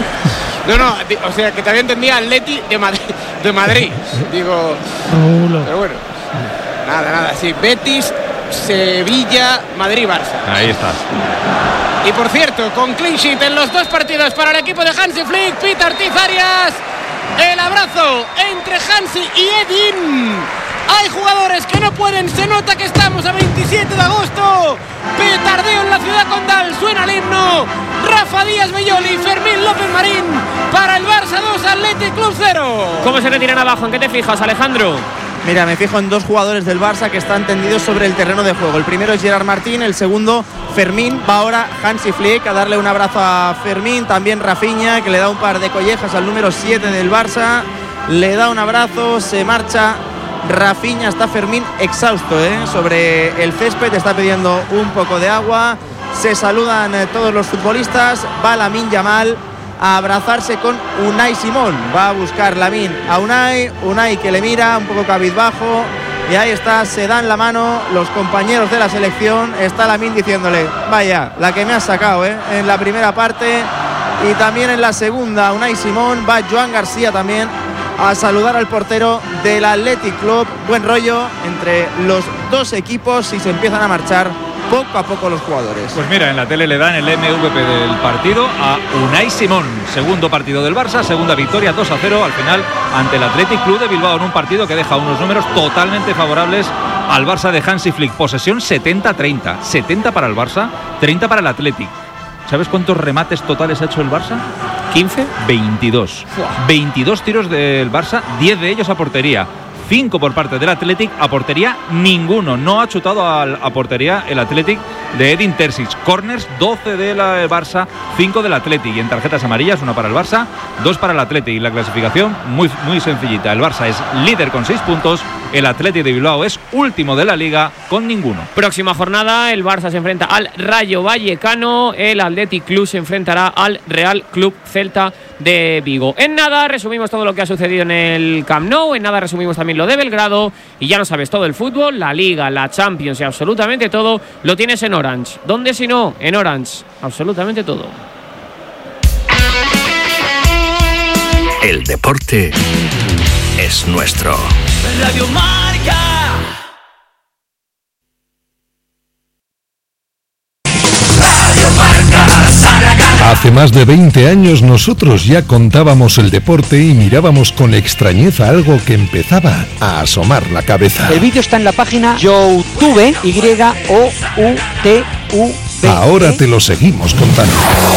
No, o sea, que te había entendido Atleti de Madrid. Digo, pero bueno. Nada, sí. Betis, Sevilla, Madrid, Barça. Ahí estás. Y por cierto, con clean sheet en los dos partidos para el equipo de Hansi Flick, Peter Ortiz Arias. El abrazo entre Hansi y Edin. Hay jugadores que no pueden, se nota que estamos a 27 de agosto. Petardeo en la ciudad condal, suena el himno. Rafa Díaz Belloli y Fermín López Marín para el Barça 2, Athletic Club 0. ¿Cómo se retiran abajo? ¿En qué te fijas, Alejandro? Mira, me fijo en dos jugadores del Barça que están tendidos sobre el terreno de juego. El primero es Gerard Martín, el segundo Fermín. Va ahora Hansi Flick a darle un abrazo a Fermín, también Rafinha, que le da un par de collejas al número 7 del Barça. Le da un abrazo, se marcha Rafinha, está Fermín exhausto, sobre el césped, está pidiendo un poco de agua. Se saludan todos los futbolistas. Va Lamine Yamal a abrazarse con Unai Simón. Va a buscar Lamine a Unai que le mira un poco cabizbajo, y ahí está, se dan la mano los compañeros de la selección. Está Lamine diciéndole: vaya, la que me has sacado, en la primera parte y también en la segunda. Unai Simón. Va Joan García también a saludar al portero del Athletic Club. Buen rollo entre los dos equipos y se empiezan a marchar poco a poco los jugadores. Pues mira, en la tele le dan el MVP del partido a Unai Simón. Segundo partido del Barça, segunda victoria 2-0 al final ante el Athletic Club de Bilbao, en un partido que deja unos números totalmente favorables al Barça de Hansi Flick. Posesión 70-30, 70 para el Barça, 30 para el Athletic. ¿Sabes cuántos remates totales ha hecho el Barça? 15. 22. 22 tiros del Barça, 10 de ellos a portería. 5 por parte del Athletic, a portería ninguno. No ha chutado a portería el Athletic de Edin Terzic. Corners, 12 del Barça, 5 del Athletic. Y en tarjetas amarillas, 1 para el Barça, 2 para el Athletic. Y la clasificación muy, muy sencillita. El Barça es líder con 6 puntos. El Athletic de Bilbao es último de la Liga con ninguno. Próxima jornada, el Barça se enfrenta al Rayo Vallecano. El Athletic Club se enfrentará al Real Club Celta de Vigo. En nada resumimos todo lo que ha sucedido en el Camp Nou. En nada resumimos también lo de Belgrado. Y ya no sabes todo el fútbol, la Liga, la Champions y absolutamente todo lo tienes en Orange. ¿Dónde si no? En Orange. Absolutamente todo. El deporte es nuestro. Radio Marca. Hace más de 20 años nosotros ya contábamos el deporte y mirábamos con extrañeza algo que empezaba a asomar la cabeza. El vídeo está en la página YouTube, YOUTV. Ahora te lo seguimos contando.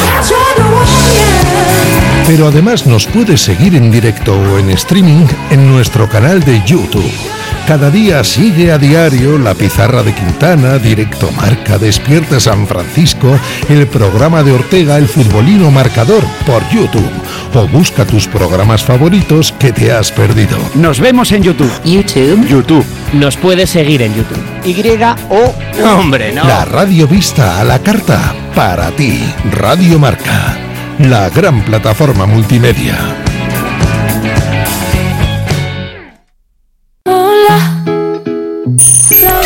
Pero además nos puedes seguir en directo o en streaming en nuestro canal de YouTube. Cada día sigue a diario La Pizarra de Quintana, Directo Marca, Despierta San Francisco, el programa de Ortega, El Futbolino Marcador por YouTube. O busca tus programas favoritos que te has perdido. Nos vemos en YouTube. YouTube. Nos puedes seguir en YouTube. ¡Hombre, no! La radio vista a la carta para ti. Radio Marca, la gran plataforma multimedia.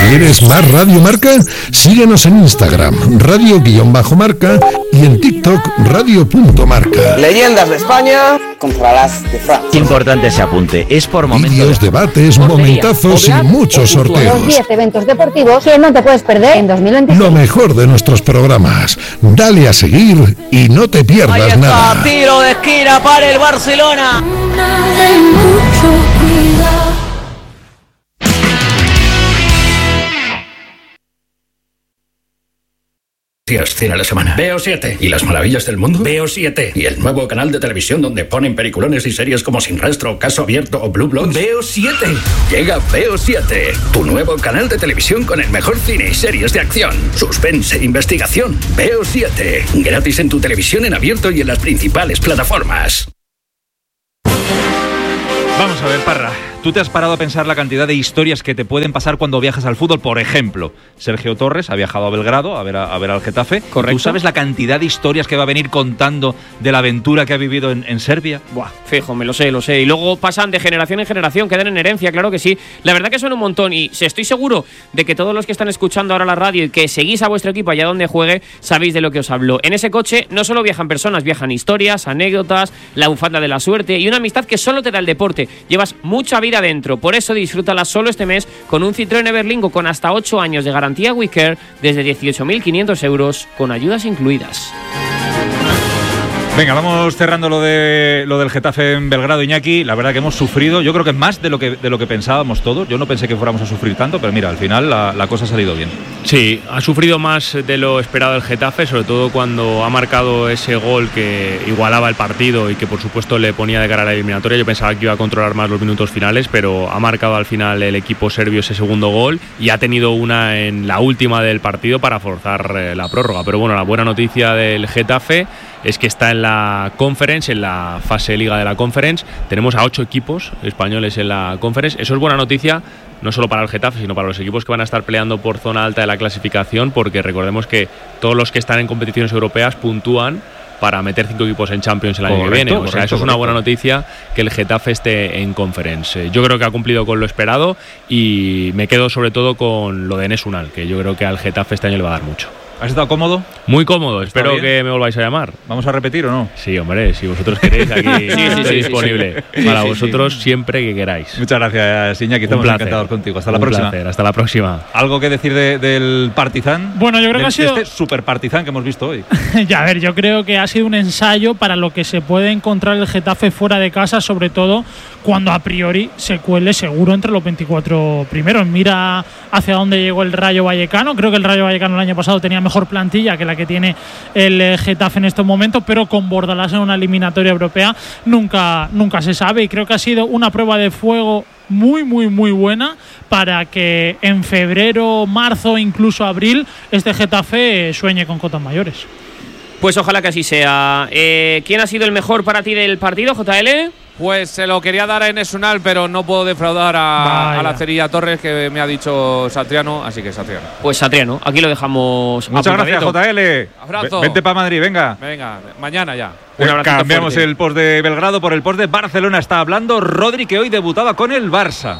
¿Quieres más Radio Marca? Síguenos en Instagram, radio_marca, y en TikTok, radio.marca. Leyendas de España contra las de Francia. Importante ese apunte, es por momentos. Vídeos, debates, momentazos y muchos sorteos. Los 10 eventos deportivos que no te puedes perder en 2026. Lo mejor de nuestros programas. Dale a seguir y no te pierdas Ahí está, nada. tiro de esquina para el Barcelona. Cine a la semana. Veo 7. ¿Y las maravillas del mundo? Veo 7. ¿Y el nuevo canal de televisión donde ponen peliculones y series como Sin Rastro, Caso Abierto o Blue Bloods? Veo 7. Llega Veo 7, tu nuevo canal de televisión con el mejor cine y series de acción, suspense e investigación. Veo 7. Gratis en tu televisión en abierto y en las principales plataformas. Vamos a ver, Parra. ¿Tú te has parado a pensar la cantidad de historias que te pueden pasar cuando viajas al fútbol? Por ejemplo, Sergio Torres ha viajado a Belgrado a ver al Getafe. Correcto. ¿Tú sabes la cantidad de historias que va a venir contando de la aventura que ha vivido en Serbia? Buah, fijo, me lo sé. Y luego pasan de generación en generación, quedan en herencia, claro que sí. La verdad que son un montón y estoy seguro de que todos los que están escuchando ahora la radio y que seguís a vuestro equipo allá donde juegue, sabéis de lo que os hablo. En ese coche no solo viajan personas, viajan historias, anécdotas, la bufanda de la suerte y una amistad que solo te da el deporte. Llevas mucha vida dentro, por eso disfrútala solo este mes con un Citroën Everlingo con hasta 8 años de garantía WeCare desde 18.500 euros con ayudas incluidas. Venga, vamos cerrando lo del Getafe en Belgrado, Iñaki. La verdad que hemos sufrido, yo creo que más de lo que pensábamos todos. Yo no pensé que fuéramos a sufrir tanto, pero mira, al final la cosa ha salido bien. Sí, ha sufrido más de lo esperado el Getafe, sobre todo cuando ha marcado ese gol que igualaba el partido y que por supuesto le ponía de cara a la eliminatoria. Yo pensaba que iba a controlar más los minutos finales, pero ha marcado al final el equipo serbio ese segundo gol y ha tenido una en la última del partido para forzar la prórroga. Pero bueno, la buena noticia del Getafe es que está en la Conference, en la fase Liga de la Conference. Tenemos a 8 equipos españoles en la Conference. Eso es buena noticia, no solo para el Getafe, sino para los equipos que van a estar peleando por zona alta de la clasificación, porque recordemos que todos los que están en competiciones europeas puntúan para meter 5 equipos en Champions el año que viene. O sea, eso es una buena noticia, que el Getafe esté en Conference. Yo creo que ha cumplido con lo esperado y me quedo sobre todo con lo de Enes Unal, que yo creo que al Getafe este año le va a dar mucho. ¿Has estado cómodo? Muy cómodo, espero que me volváis a llamar. ¿Vamos a repetir o no? Sí, hombre, si vosotros queréis, aquí estoy disponible para vosotros siempre que queráis. Muchas gracias, Iñaki, estamos encantados contigo. Hasta la próxima. Placer, hasta la próxima. ¿Algo que decir del Partizan? Bueno, yo creo que ha sido este super Partizan que hemos visto hoy. Ya, a ver, yo creo que ha sido un ensayo para lo que se puede encontrar el Getafe fuera de casa, sobre todo cuando a priori se cuele seguro entre los 24 primeros. Mira hacia dónde llegó el Rayo Vallecano. Creo que el Rayo Vallecano el año pasado tenía mejor plantilla que la que tiene el Getafe en estos momentos, pero con Bordalás en una eliminatoria europea nunca se sabe, y creo que ha sido una prueba de fuego muy buena para que en febrero, marzo, incluso abril, este Getafe sueñe con cotas mayores. Pues ojalá que así sea. ¿Quién ha sido el mejor para ti del partido, JL? Pues se lo quería dar a Enes Unal, pero no puedo defraudar a la Cerilla Torres, que me ha dicho Satriano, así que Satriano. Pues Satriano, aquí lo dejamos. Muchas gracias, JL. Abrazo. Vente para Madrid, venga. Venga, mañana ya. Cambiamos fuerte. El post de Belgrado por el post de Barcelona. Está hablando Rodri, que hoy debutaba con el Barça.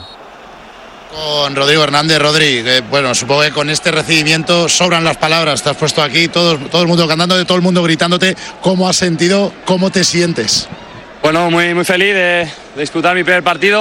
Con Rodrigo Hernández. Rodri, bueno, supongo que con este recibimiento sobran las palabras. Te has puesto aquí, todo el mundo cantándote, todo el mundo gritándote. ¿Cómo has sentido? ¿Cómo te sientes? Bueno, muy feliz de disputar mi primer partido.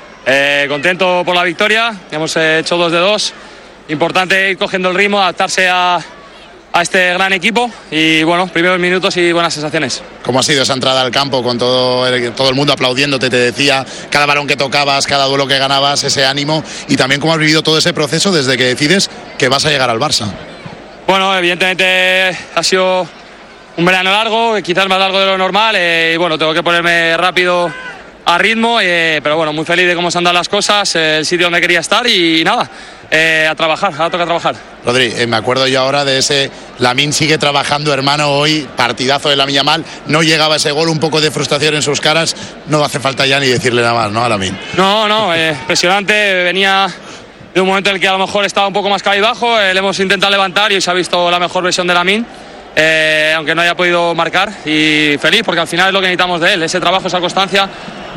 Contento por la victoria. Hemos hecho 2 de 2. Importante ir cogiendo el ritmo, adaptarse a este gran equipo. Y bueno, primeros minutos y buenas sensaciones. ¿Cómo ha sido esa entrada al campo con todo el mundo aplaudiéndote? Te decía, cada balón que tocabas, cada duelo que ganabas, ese ánimo. Y también cómo has vivido todo ese proceso desde que decides que vas a llegar al Barça. Bueno, evidentemente ha sido un verano largo, quizás más largo de lo normal, y bueno, tengo que ponerme rápido a ritmo, pero bueno, muy feliz de cómo se han dado las cosas, el sitio donde quería estar y nada, a trabajar, ahora toca trabajar. Rodri, me acuerdo yo ahora de ese Lamine sigue trabajando, hermano, hoy, partidazo de Lamine Yamal, no llegaba ese gol, un poco de frustración en sus caras, no hace falta ya ni decirle nada más, ¿no, a Lamine? No, impresionante, venía de un momento en el que a lo mejor estaba un poco más cabizbajo, le hemos intentado levantar y hoy se ha visto la mejor versión de Lamine. Aunque no haya podido marcar, y feliz porque al final es lo que necesitamos de él, ese trabajo, esa constancia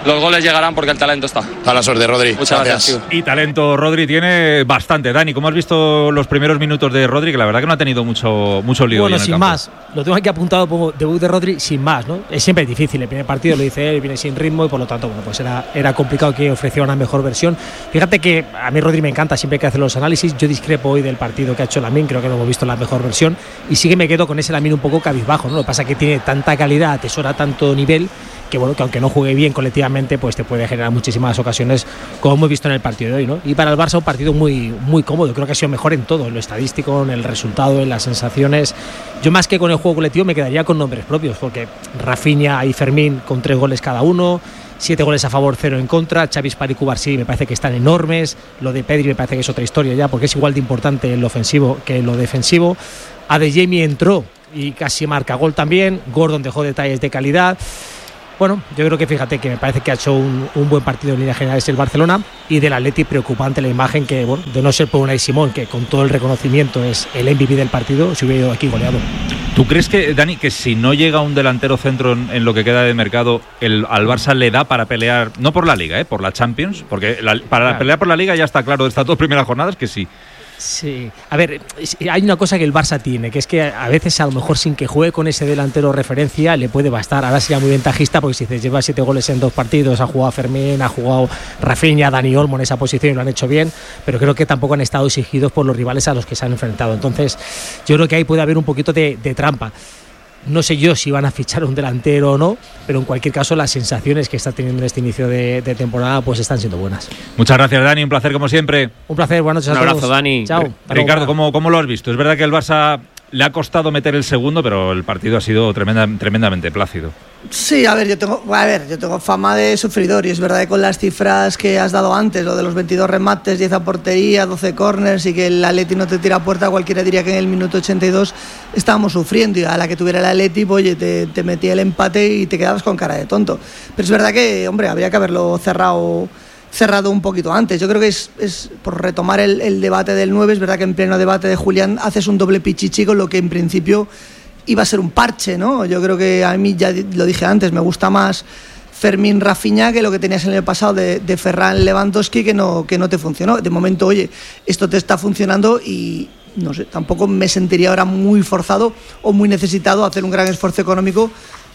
los goles llegarán porque el talento está. A la suerte, Rodri. Muchas gracias. Y talento Rodri tiene bastante. Dani, ¿cómo has visto los primeros minutos de Rodri? Que la verdad que no ha tenido mucho lío. Bueno, en el sin campo. más. Lo tengo aquí apuntado como debut de Rodri sin más, ¿no? Es siempre difícil. El primer partido lo dice él, viene sin ritmo y por lo tanto, bueno, pues era complicado que ofreciera una mejor versión. Fíjate que a mí Rodri me encanta siempre que hace los análisis. Yo discrepo hoy del partido que ha hecho Lamine, creo que no hemos visto la mejor versión. Y sí que me quedo con ese Lamine un poco cabizbajo, ¿no? Lo que pasa es que tiene tanta calidad, atesora tanto nivel, que bueno, que aunque no juegue bien colectivamente, pues te puede generar muchísimas ocasiones, como hemos visto en el partido de hoy, ¿no? Y para el Barça un partido muy, muy cómodo. Creo que ha sido mejor en todo, en lo estadístico, en el resultado, en las sensaciones. Yo más que con el juego colectivo me quedaría con nombres propios, porque Rafinha y Fermín con 3 goles cada uno, 7 goles a favor, 0 en contra. Xavi, Spar y Cubarsí me parece que están enormes. Lo de Pedri me parece que es otra historia ya, porque es igual de importante en lo ofensivo que en lo defensivo. Adeyemi entró y casi marca gol también. Gordon dejó detalles de calidad. Bueno, yo creo que fíjate que me parece que ha hecho un buen partido en líneas generales el Barcelona, y del Atleti preocupante la imagen que, bueno, de no ser por Unai Simón, que con todo el reconocimiento es el MVP del partido, se hubiera ido aquí goleado. ¿Tú crees que, Dani, que si no llega un delantero centro en lo que queda de mercado, al Barça le da para pelear, no por la Liga, por la Champions? Porque para pelear por la Liga ya está claro de estas 2 primeras jornadas que sí. Sí, a ver, hay una cosa que el Barça tiene, que es que a veces a lo mejor sin que juegue con ese delantero referencia le puede bastar. Ahora sería muy ventajista porque si se lleva 7 goles en 2 partidos, ha jugado Fermín, ha jugado Rafinha, Dani Olmo en esa posición y lo han hecho bien, pero creo que tampoco han estado exigidos por los rivales a los que se han enfrentado. Entonces yo creo que ahí puede haber un poquito de trampa. No sé yo si van a fichar un delantero o no, pero en cualquier caso las sensaciones que está teniendo en este inicio de temporada pues están siendo buenas. Muchas gracias, Dani, un placer como siempre. Un placer, buenas noches a todos. Un abrazo, Dani. Chao. Ricardo, ¿cómo lo has visto? Es verdad que el Barça le ha costado meter el segundo, pero el partido ha sido tremendamente plácido. Sí, a ver, yo tengo fama de sufridor y es verdad que con las cifras que has dado antes, lo de los 22 remates, 10 a portería, 12 corners y que el Atleti no te tira a puerta, cualquiera diría que en el minuto 82 estábamos sufriendo y a la que tuviera el Atleti, oye, te metía el empate y te quedabas con cara de tonto. Pero es verdad que, hombre, habría que haberlo cerrado un poquito antes. Yo creo que es por retomar el debate del 9, es verdad que en pleno debate de Julián haces un doble pichichi con lo que en principio iba a ser un parche, ¿no? Yo creo que a mí, ya lo dije antes, me gusta más Fermín Rafinha que lo que tenías el año pasado de Ferran Lewandowski que no te funcionó. De momento, oye, esto te está funcionando y no sé, tampoco me sentiría ahora muy forzado o muy necesitado hacer un gran esfuerzo económico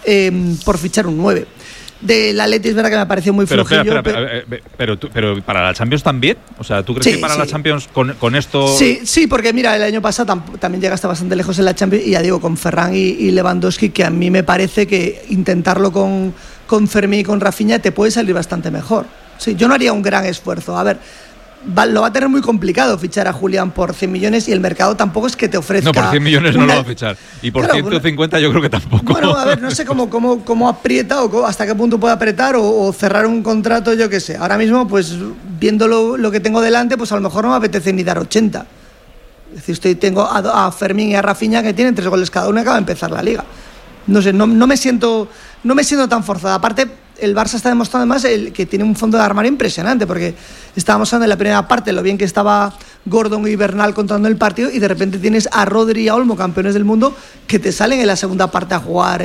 por fichar un 9. Del Atleti es verdad que me pareció muy flojillo. Pero para la Champions también. O sea, ¿tú crees que para la Champions con esto...? Sí, porque mira, el año pasado también llegaste bastante lejos en la Champions y ya digo, con Ferran y Lewandowski, que a mí me parece que intentarlo con Fermín y con Rafinha te puede salir bastante mejor. Sí, yo no haría un gran esfuerzo. A ver, lo va a tener muy complicado fichar a Julián por 100 millones y el mercado tampoco es que te ofrezca... No, por 100 millones no lo va a fichar. Y por 150 yo creo que tampoco. Bueno, a ver, no sé cómo aprieta o hasta qué punto puede apretar o cerrar un contrato, yo qué sé. Ahora mismo, pues viendo lo que tengo delante, pues a lo mejor no me apetece ni dar 80. Es decir, tengo a Fermín y a Rafinha que tienen 3 goles cada uno y acaba de empezar la Liga. No sé, no me siento tan forzada. Aparte, el Barça está demostrando además que tiene un fondo de armario impresionante, porque estábamos hablando en la primera parte lo bien que estaba Gordon y Bernal controlando el partido y de repente tienes a Rodri y a Olmo, campeones del mundo, que te salen en la segunda parte a jugar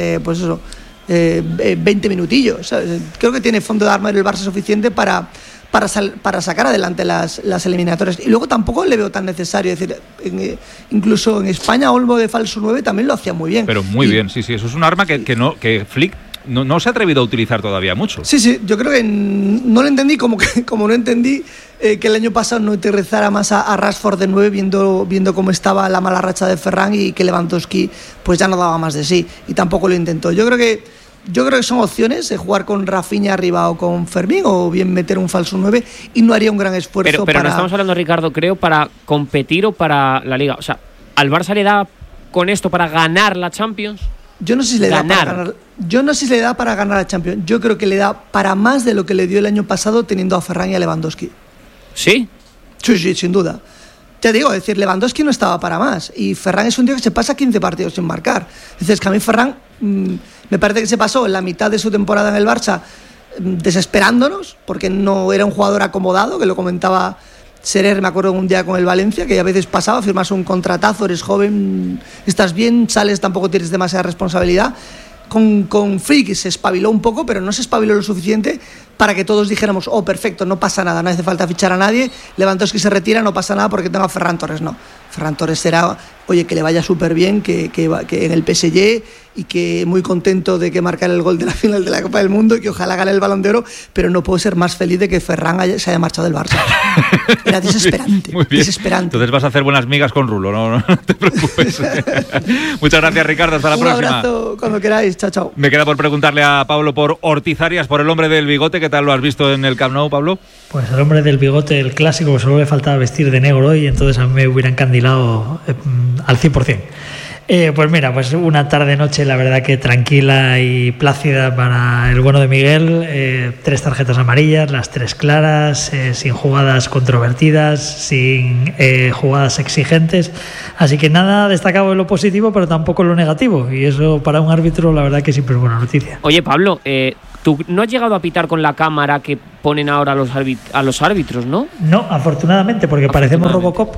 20 minutillos. ¿Sabes? Creo que tiene fondo de armario el Barça suficiente para sacar adelante las eliminatorias. Y luego tampoco le veo tan necesario. Es decir, incluso en España Olmo de falso 9 también lo hacía muy bien. Pero muy bien, sí, eso es un arma que Flick no se ha atrevido a utilizar todavía mucho. Sí, yo creo que no lo entendí, como no entendí que el año pasado no utilizara más a Rashford de 9 viendo cómo estaba la mala racha de Ferran y que Lewandowski pues ya no daba más de sí y tampoco lo intentó. Yo creo que son opciones jugar con Rafinha arriba o con Fermín o bien meter un falso 9 y no haría un gran esfuerzo pero no estamos hablando, Ricardo, creo, para competir o para la Liga. O sea, ¿al Barça le da con esto para ganar la Champions? Yo no sé si le da para ganar. Yo no sé si le da para ganar la Champions. Yo creo que le da para más de lo que le dio el año pasado teniendo a Ferran y a Lewandowski. ¿Sí? Sí, sin duda. Te digo, es decir, Lewandowski no estaba para más y Ferran es un tío que se pasa 15 partidos sin marcar. Es decir, es que a mí Ferran me parece que se pasó en la mitad de su temporada en el Barça desesperándonos porque no era un jugador acomodado, que lo comentaba Serer, me acuerdo un día con el Valencia, que a veces pasaba, firmas un contratazo, eres joven, estás bien, sales, tampoco tienes demasiada responsabilidad. con Frick se espabiló un poco, pero no se espabiló lo suficiente para que todos dijéramos, oh, perfecto, no pasa nada, no hace falta fichar a nadie, Lewandowski se retira, no pasa nada porque tengo a Ferran Torres. No, Ferran Torres será, oye, que le vaya súper bien, que en el PSG, y que muy contento de que marcara el gol de la final de la Copa del Mundo y que ojalá gane el Balón de Oro, pero no puedo ser más feliz de que Ferran se haya marchado del Barça. Era desesperante, muy bien. Desesperante. Entonces vas a hacer buenas migas con Rulo, no te preocupes. Muchas gracias, Ricardo, hasta la próxima. Un abrazo cuando queráis, chao, chao. Me queda por preguntarle a Pablo por Ortiz Arias, por el hombre del bigote. ¿Qué tal lo has visto en el Camp Nou, Pablo? Pues el hombre del bigote, el clásico, solo le faltaba vestir de negro hoy, entonces a mí me hubiera encandilado al 100%. Pues mira, pues una tarde-noche la verdad que tranquila y plácida para el bueno de Miguel. 3 tarjetas amarillas, las 3 claras, sin jugadas controvertidas, sin jugadas exigentes. Así que nada destacado en lo positivo, pero tampoco en lo negativo. Y eso para un árbitro la verdad que siempre es buena noticia. Oye, Pablo, tú no has llegado a pitar con la cámara que ponen ahora a los árbitros, ¿no? No, afortunadamente, porque parecemos Robocop.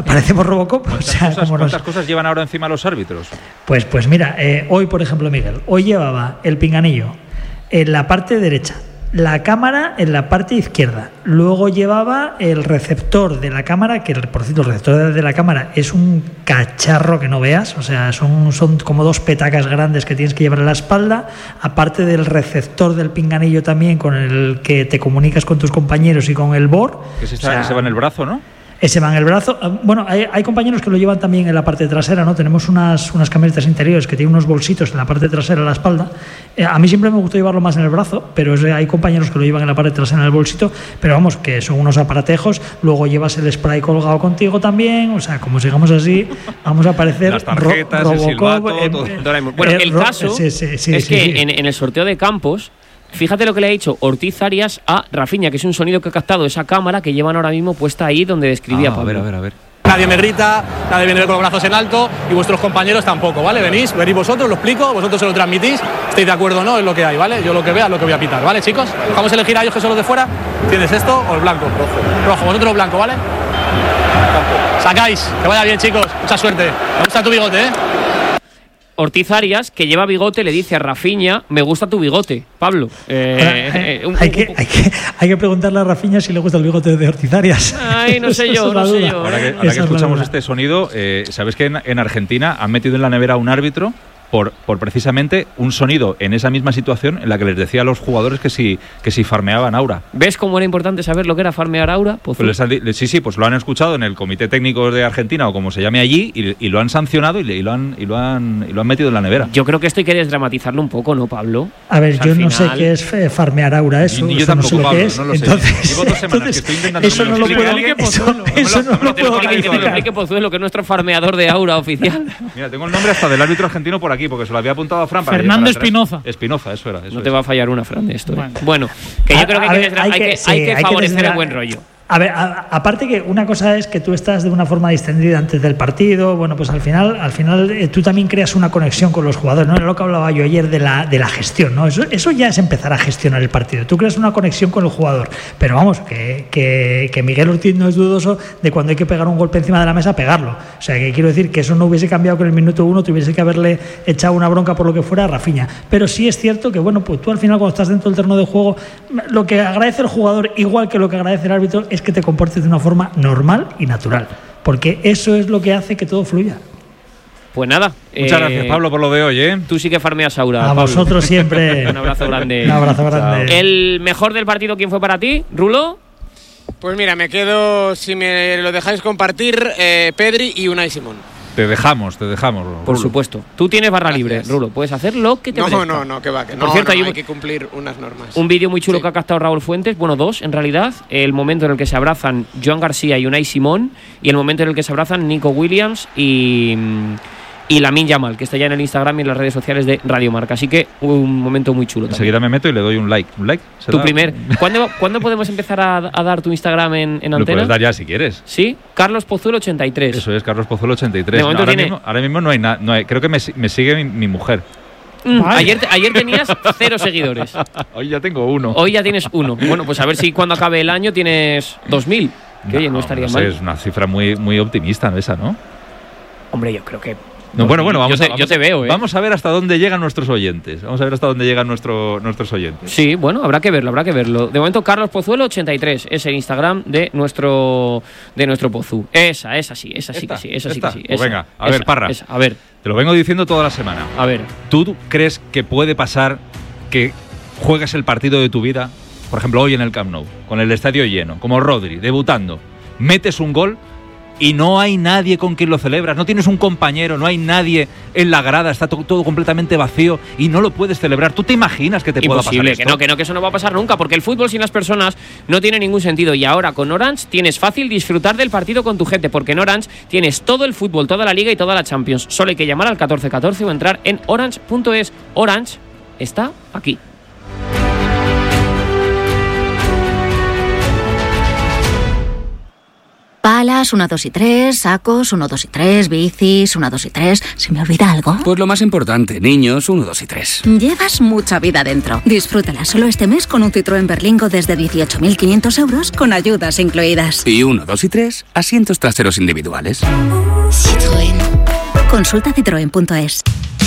¿Cuántas cosas llevan ahora encima los árbitros? Pues mira, hoy por ejemplo, Miguel, hoy llevaba el pinganillo en la parte derecha, la cámara en la parte izquierda, luego llevaba el receptor de la cámara, que por cierto el receptor de la cámara es un cacharro que no veas, o sea, son como 2 petacas grandes que tienes que llevar en la espalda, aparte del receptor del pinganillo también con el que te comunicas con tus compañeros y con el BOR. Que se va en el brazo, ¿no? Ese va en el brazo. Bueno, hay compañeros que lo llevan también en la parte trasera, ¿no? Tenemos unas camisetas interiores que tienen unos bolsitos en la parte trasera de la espalda. A mí siempre me gustó llevarlo más en el brazo, pero hay compañeros que lo llevan en la parte trasera en el bolsito, pero vamos, que son unos aparatejos. Luego llevas el spray colgado contigo también, o sea, como sigamos así, vamos a parecer las tarjetas, Robocop. Bueno, el caso es que en el sorteo de campos, fíjate lo que le ha dicho Ortiz Arias a Rafinha, que es un sonido que ha captado esa cámara que llevan ahora mismo puesta ahí donde describía Pablo. A ver. Nadie me grita, nadie viene con los brazos en alto y vuestros compañeros tampoco, ¿vale? Venís vosotros, lo explico, vosotros se lo transmitís, estáis de acuerdo o no, es lo que hay, ¿vale? Yo lo que vea es lo que voy a pitar, ¿vale, chicos? Vamos a elegir a ellos que son los de fuera. ¿Tienes esto o el blanco? Rojo, vosotros blanco, ¿vale? Sacáis, que vaya bien, chicos, mucha suerte. Me gusta tu bigote, ¿eh? Ortiz Arias, que lleva bigote, le dice a Rafinha, me gusta tu bigote, Pablo. Hay que preguntarle a Rafinha si le gusta el bigote de Ortiz Arias. Ay, no sé yo. Ahora que escuchamos este sonido, ¿sabes que en Argentina han metido en la nevera a un árbitro por precisamente un sonido en esa misma situación en la que les decía a los jugadores que si farmeaban aura? ¿Ves cómo era importante saber lo que era farmear aura? Pues sí, pues lo han escuchado en el Comité Técnico de Argentina o como se llame allí y lo han sancionado y lo han metido en la nevera. Yo creo que esto hay que desdramatizarlo un poco, ¿no, Pablo? A ver, yo no sé qué es farmear aura, eso. Yo tampoco, no sé lo Pablo, que es. No lo sé. Entonces, llevo 2 semanas que estoy intentando eso no lo puedo explicar. Que Pozuelo, que es nuestro farmeador de aura oficial. Mira, tengo el nombre hasta del árbitro argentino por aquí, porque se lo había apuntado a Fran. Fernando Espinoza. Espinoza, eso era. No te va a fallar una, Fran, de esto. Bueno, que yo creo que hay que favorecer el buen rollo. A ver, aparte que una cosa es que tú estás de una forma distendida antes del partido, bueno, pues al final tú también creas una conexión con los jugadores, ¿no? Era lo que hablaba yo ayer de la gestión, ¿no? Eso ya es empezar a gestionar el partido. Tú creas una conexión con el jugador, pero vamos, que Miguel Ortiz no es dudoso de cuando hay que pegar un golpe encima de la mesa, pegarlo. O sea, que quiero decir que eso no hubiese cambiado que en el minuto 1 tuviese que haberle echado una bronca por lo que fuera a Rafinha. Pero sí es cierto que, bueno, pues tú al final cuando estás dentro del terreno de juego, lo que agradece el jugador, igual que lo que agradece el árbitro, es que te comportes de una forma normal y natural, porque eso es lo que hace que todo fluya. Pues nada. Muchas gracias, Pablo, por lo de hoy, ¿eh? Tú sí que farmeas aura, a Pablo. Vosotros siempre. Un abrazo grande. Un abrazo grande. ¿El mejor del partido quién fue para ti, Rulo? Pues mira, me quedo, si me lo dejáis compartir, Pedri y Unai Simón. Te dejamos, Rulo. Por supuesto. Tú tienes barra libre, Rulo. Puedes hacer lo que te apetezca. No, que va. Que Por cierto, hay que cumplir unas normas. Un vídeo muy chulo que ha captado Raúl Fuentes. Bueno, 2 en realidad. El momento en el que se abrazan Joan García y Unai Simón. Y el momento en el que se abrazan Nico Williams y Lamine Yamal, que está ya en el Instagram y en las redes sociales de Radio Marca. Así que un momento muy chulo. Enseguida me meto y le doy un like. ¿Un like? ¿Cuándo podemos empezar a dar tu Instagram en Antena? Lo puedes dar ya si quieres. Sí, Carlos Pozuelo 83. Eso es, Carlos Pozuelo 83. Ahora mismo no hay nada. Creo que me sigue mi mujer. Ayer tenías 0 seguidores. Hoy ya tengo 1. Hoy ya tienes 1. Bueno, pues a ver si cuando acabe el año tienes 2000. Que oye, no estaría mal. Es una cifra muy, muy optimista esa, ¿no? Hombre, yo creo que No, bueno, yo te veo, ¿eh? Vamos a ver hasta dónde llegan nuestros oyentes. Nuestros oyentes. Sí, bueno, habrá que verlo. De momento, Carlos Pozuelo 83 es el Instagram de nuestro Pozu. Esa sí que sí. Pues venga, a ver, Parra. A ver. Te lo vengo diciendo toda la semana. A ver. ¿Tú crees que puede pasar que juegues el partido de tu vida, por ejemplo, hoy en el Camp Nou, con el estadio lleno, como Rodri, debutando, metes un gol y no hay nadie con quien lo celebras, no tienes un compañero, no hay nadie en la grada, está todo completamente vacío y no lo puedes celebrar? ¿Tú te imaginas que te pueda pasar esto? Que eso no va a pasar nunca, porque el fútbol sin las personas no tiene ningún sentido. Y ahora con Orange tienes fácil disfrutar del partido con tu gente, porque en Orange tienes todo el fútbol, toda la Liga y toda la Champions. Solo hay que llamar al 1414 o entrar en orange.es. Orange está aquí. Palas, 1, 2 y 3, sacos, 1, 2 y 3, bicis, 1, 2 y 3. ¿Se me olvida algo? Pues lo más importante, niños, 1, 2 y 3. Llevas mucha vida dentro. Disfrútala solo este mes con un Citroën Berlingo desde 18.500 euros con ayudas incluidas. Y 1, 2 y 3, asientos traseros individuales. Citroën. Consulta citroen.es.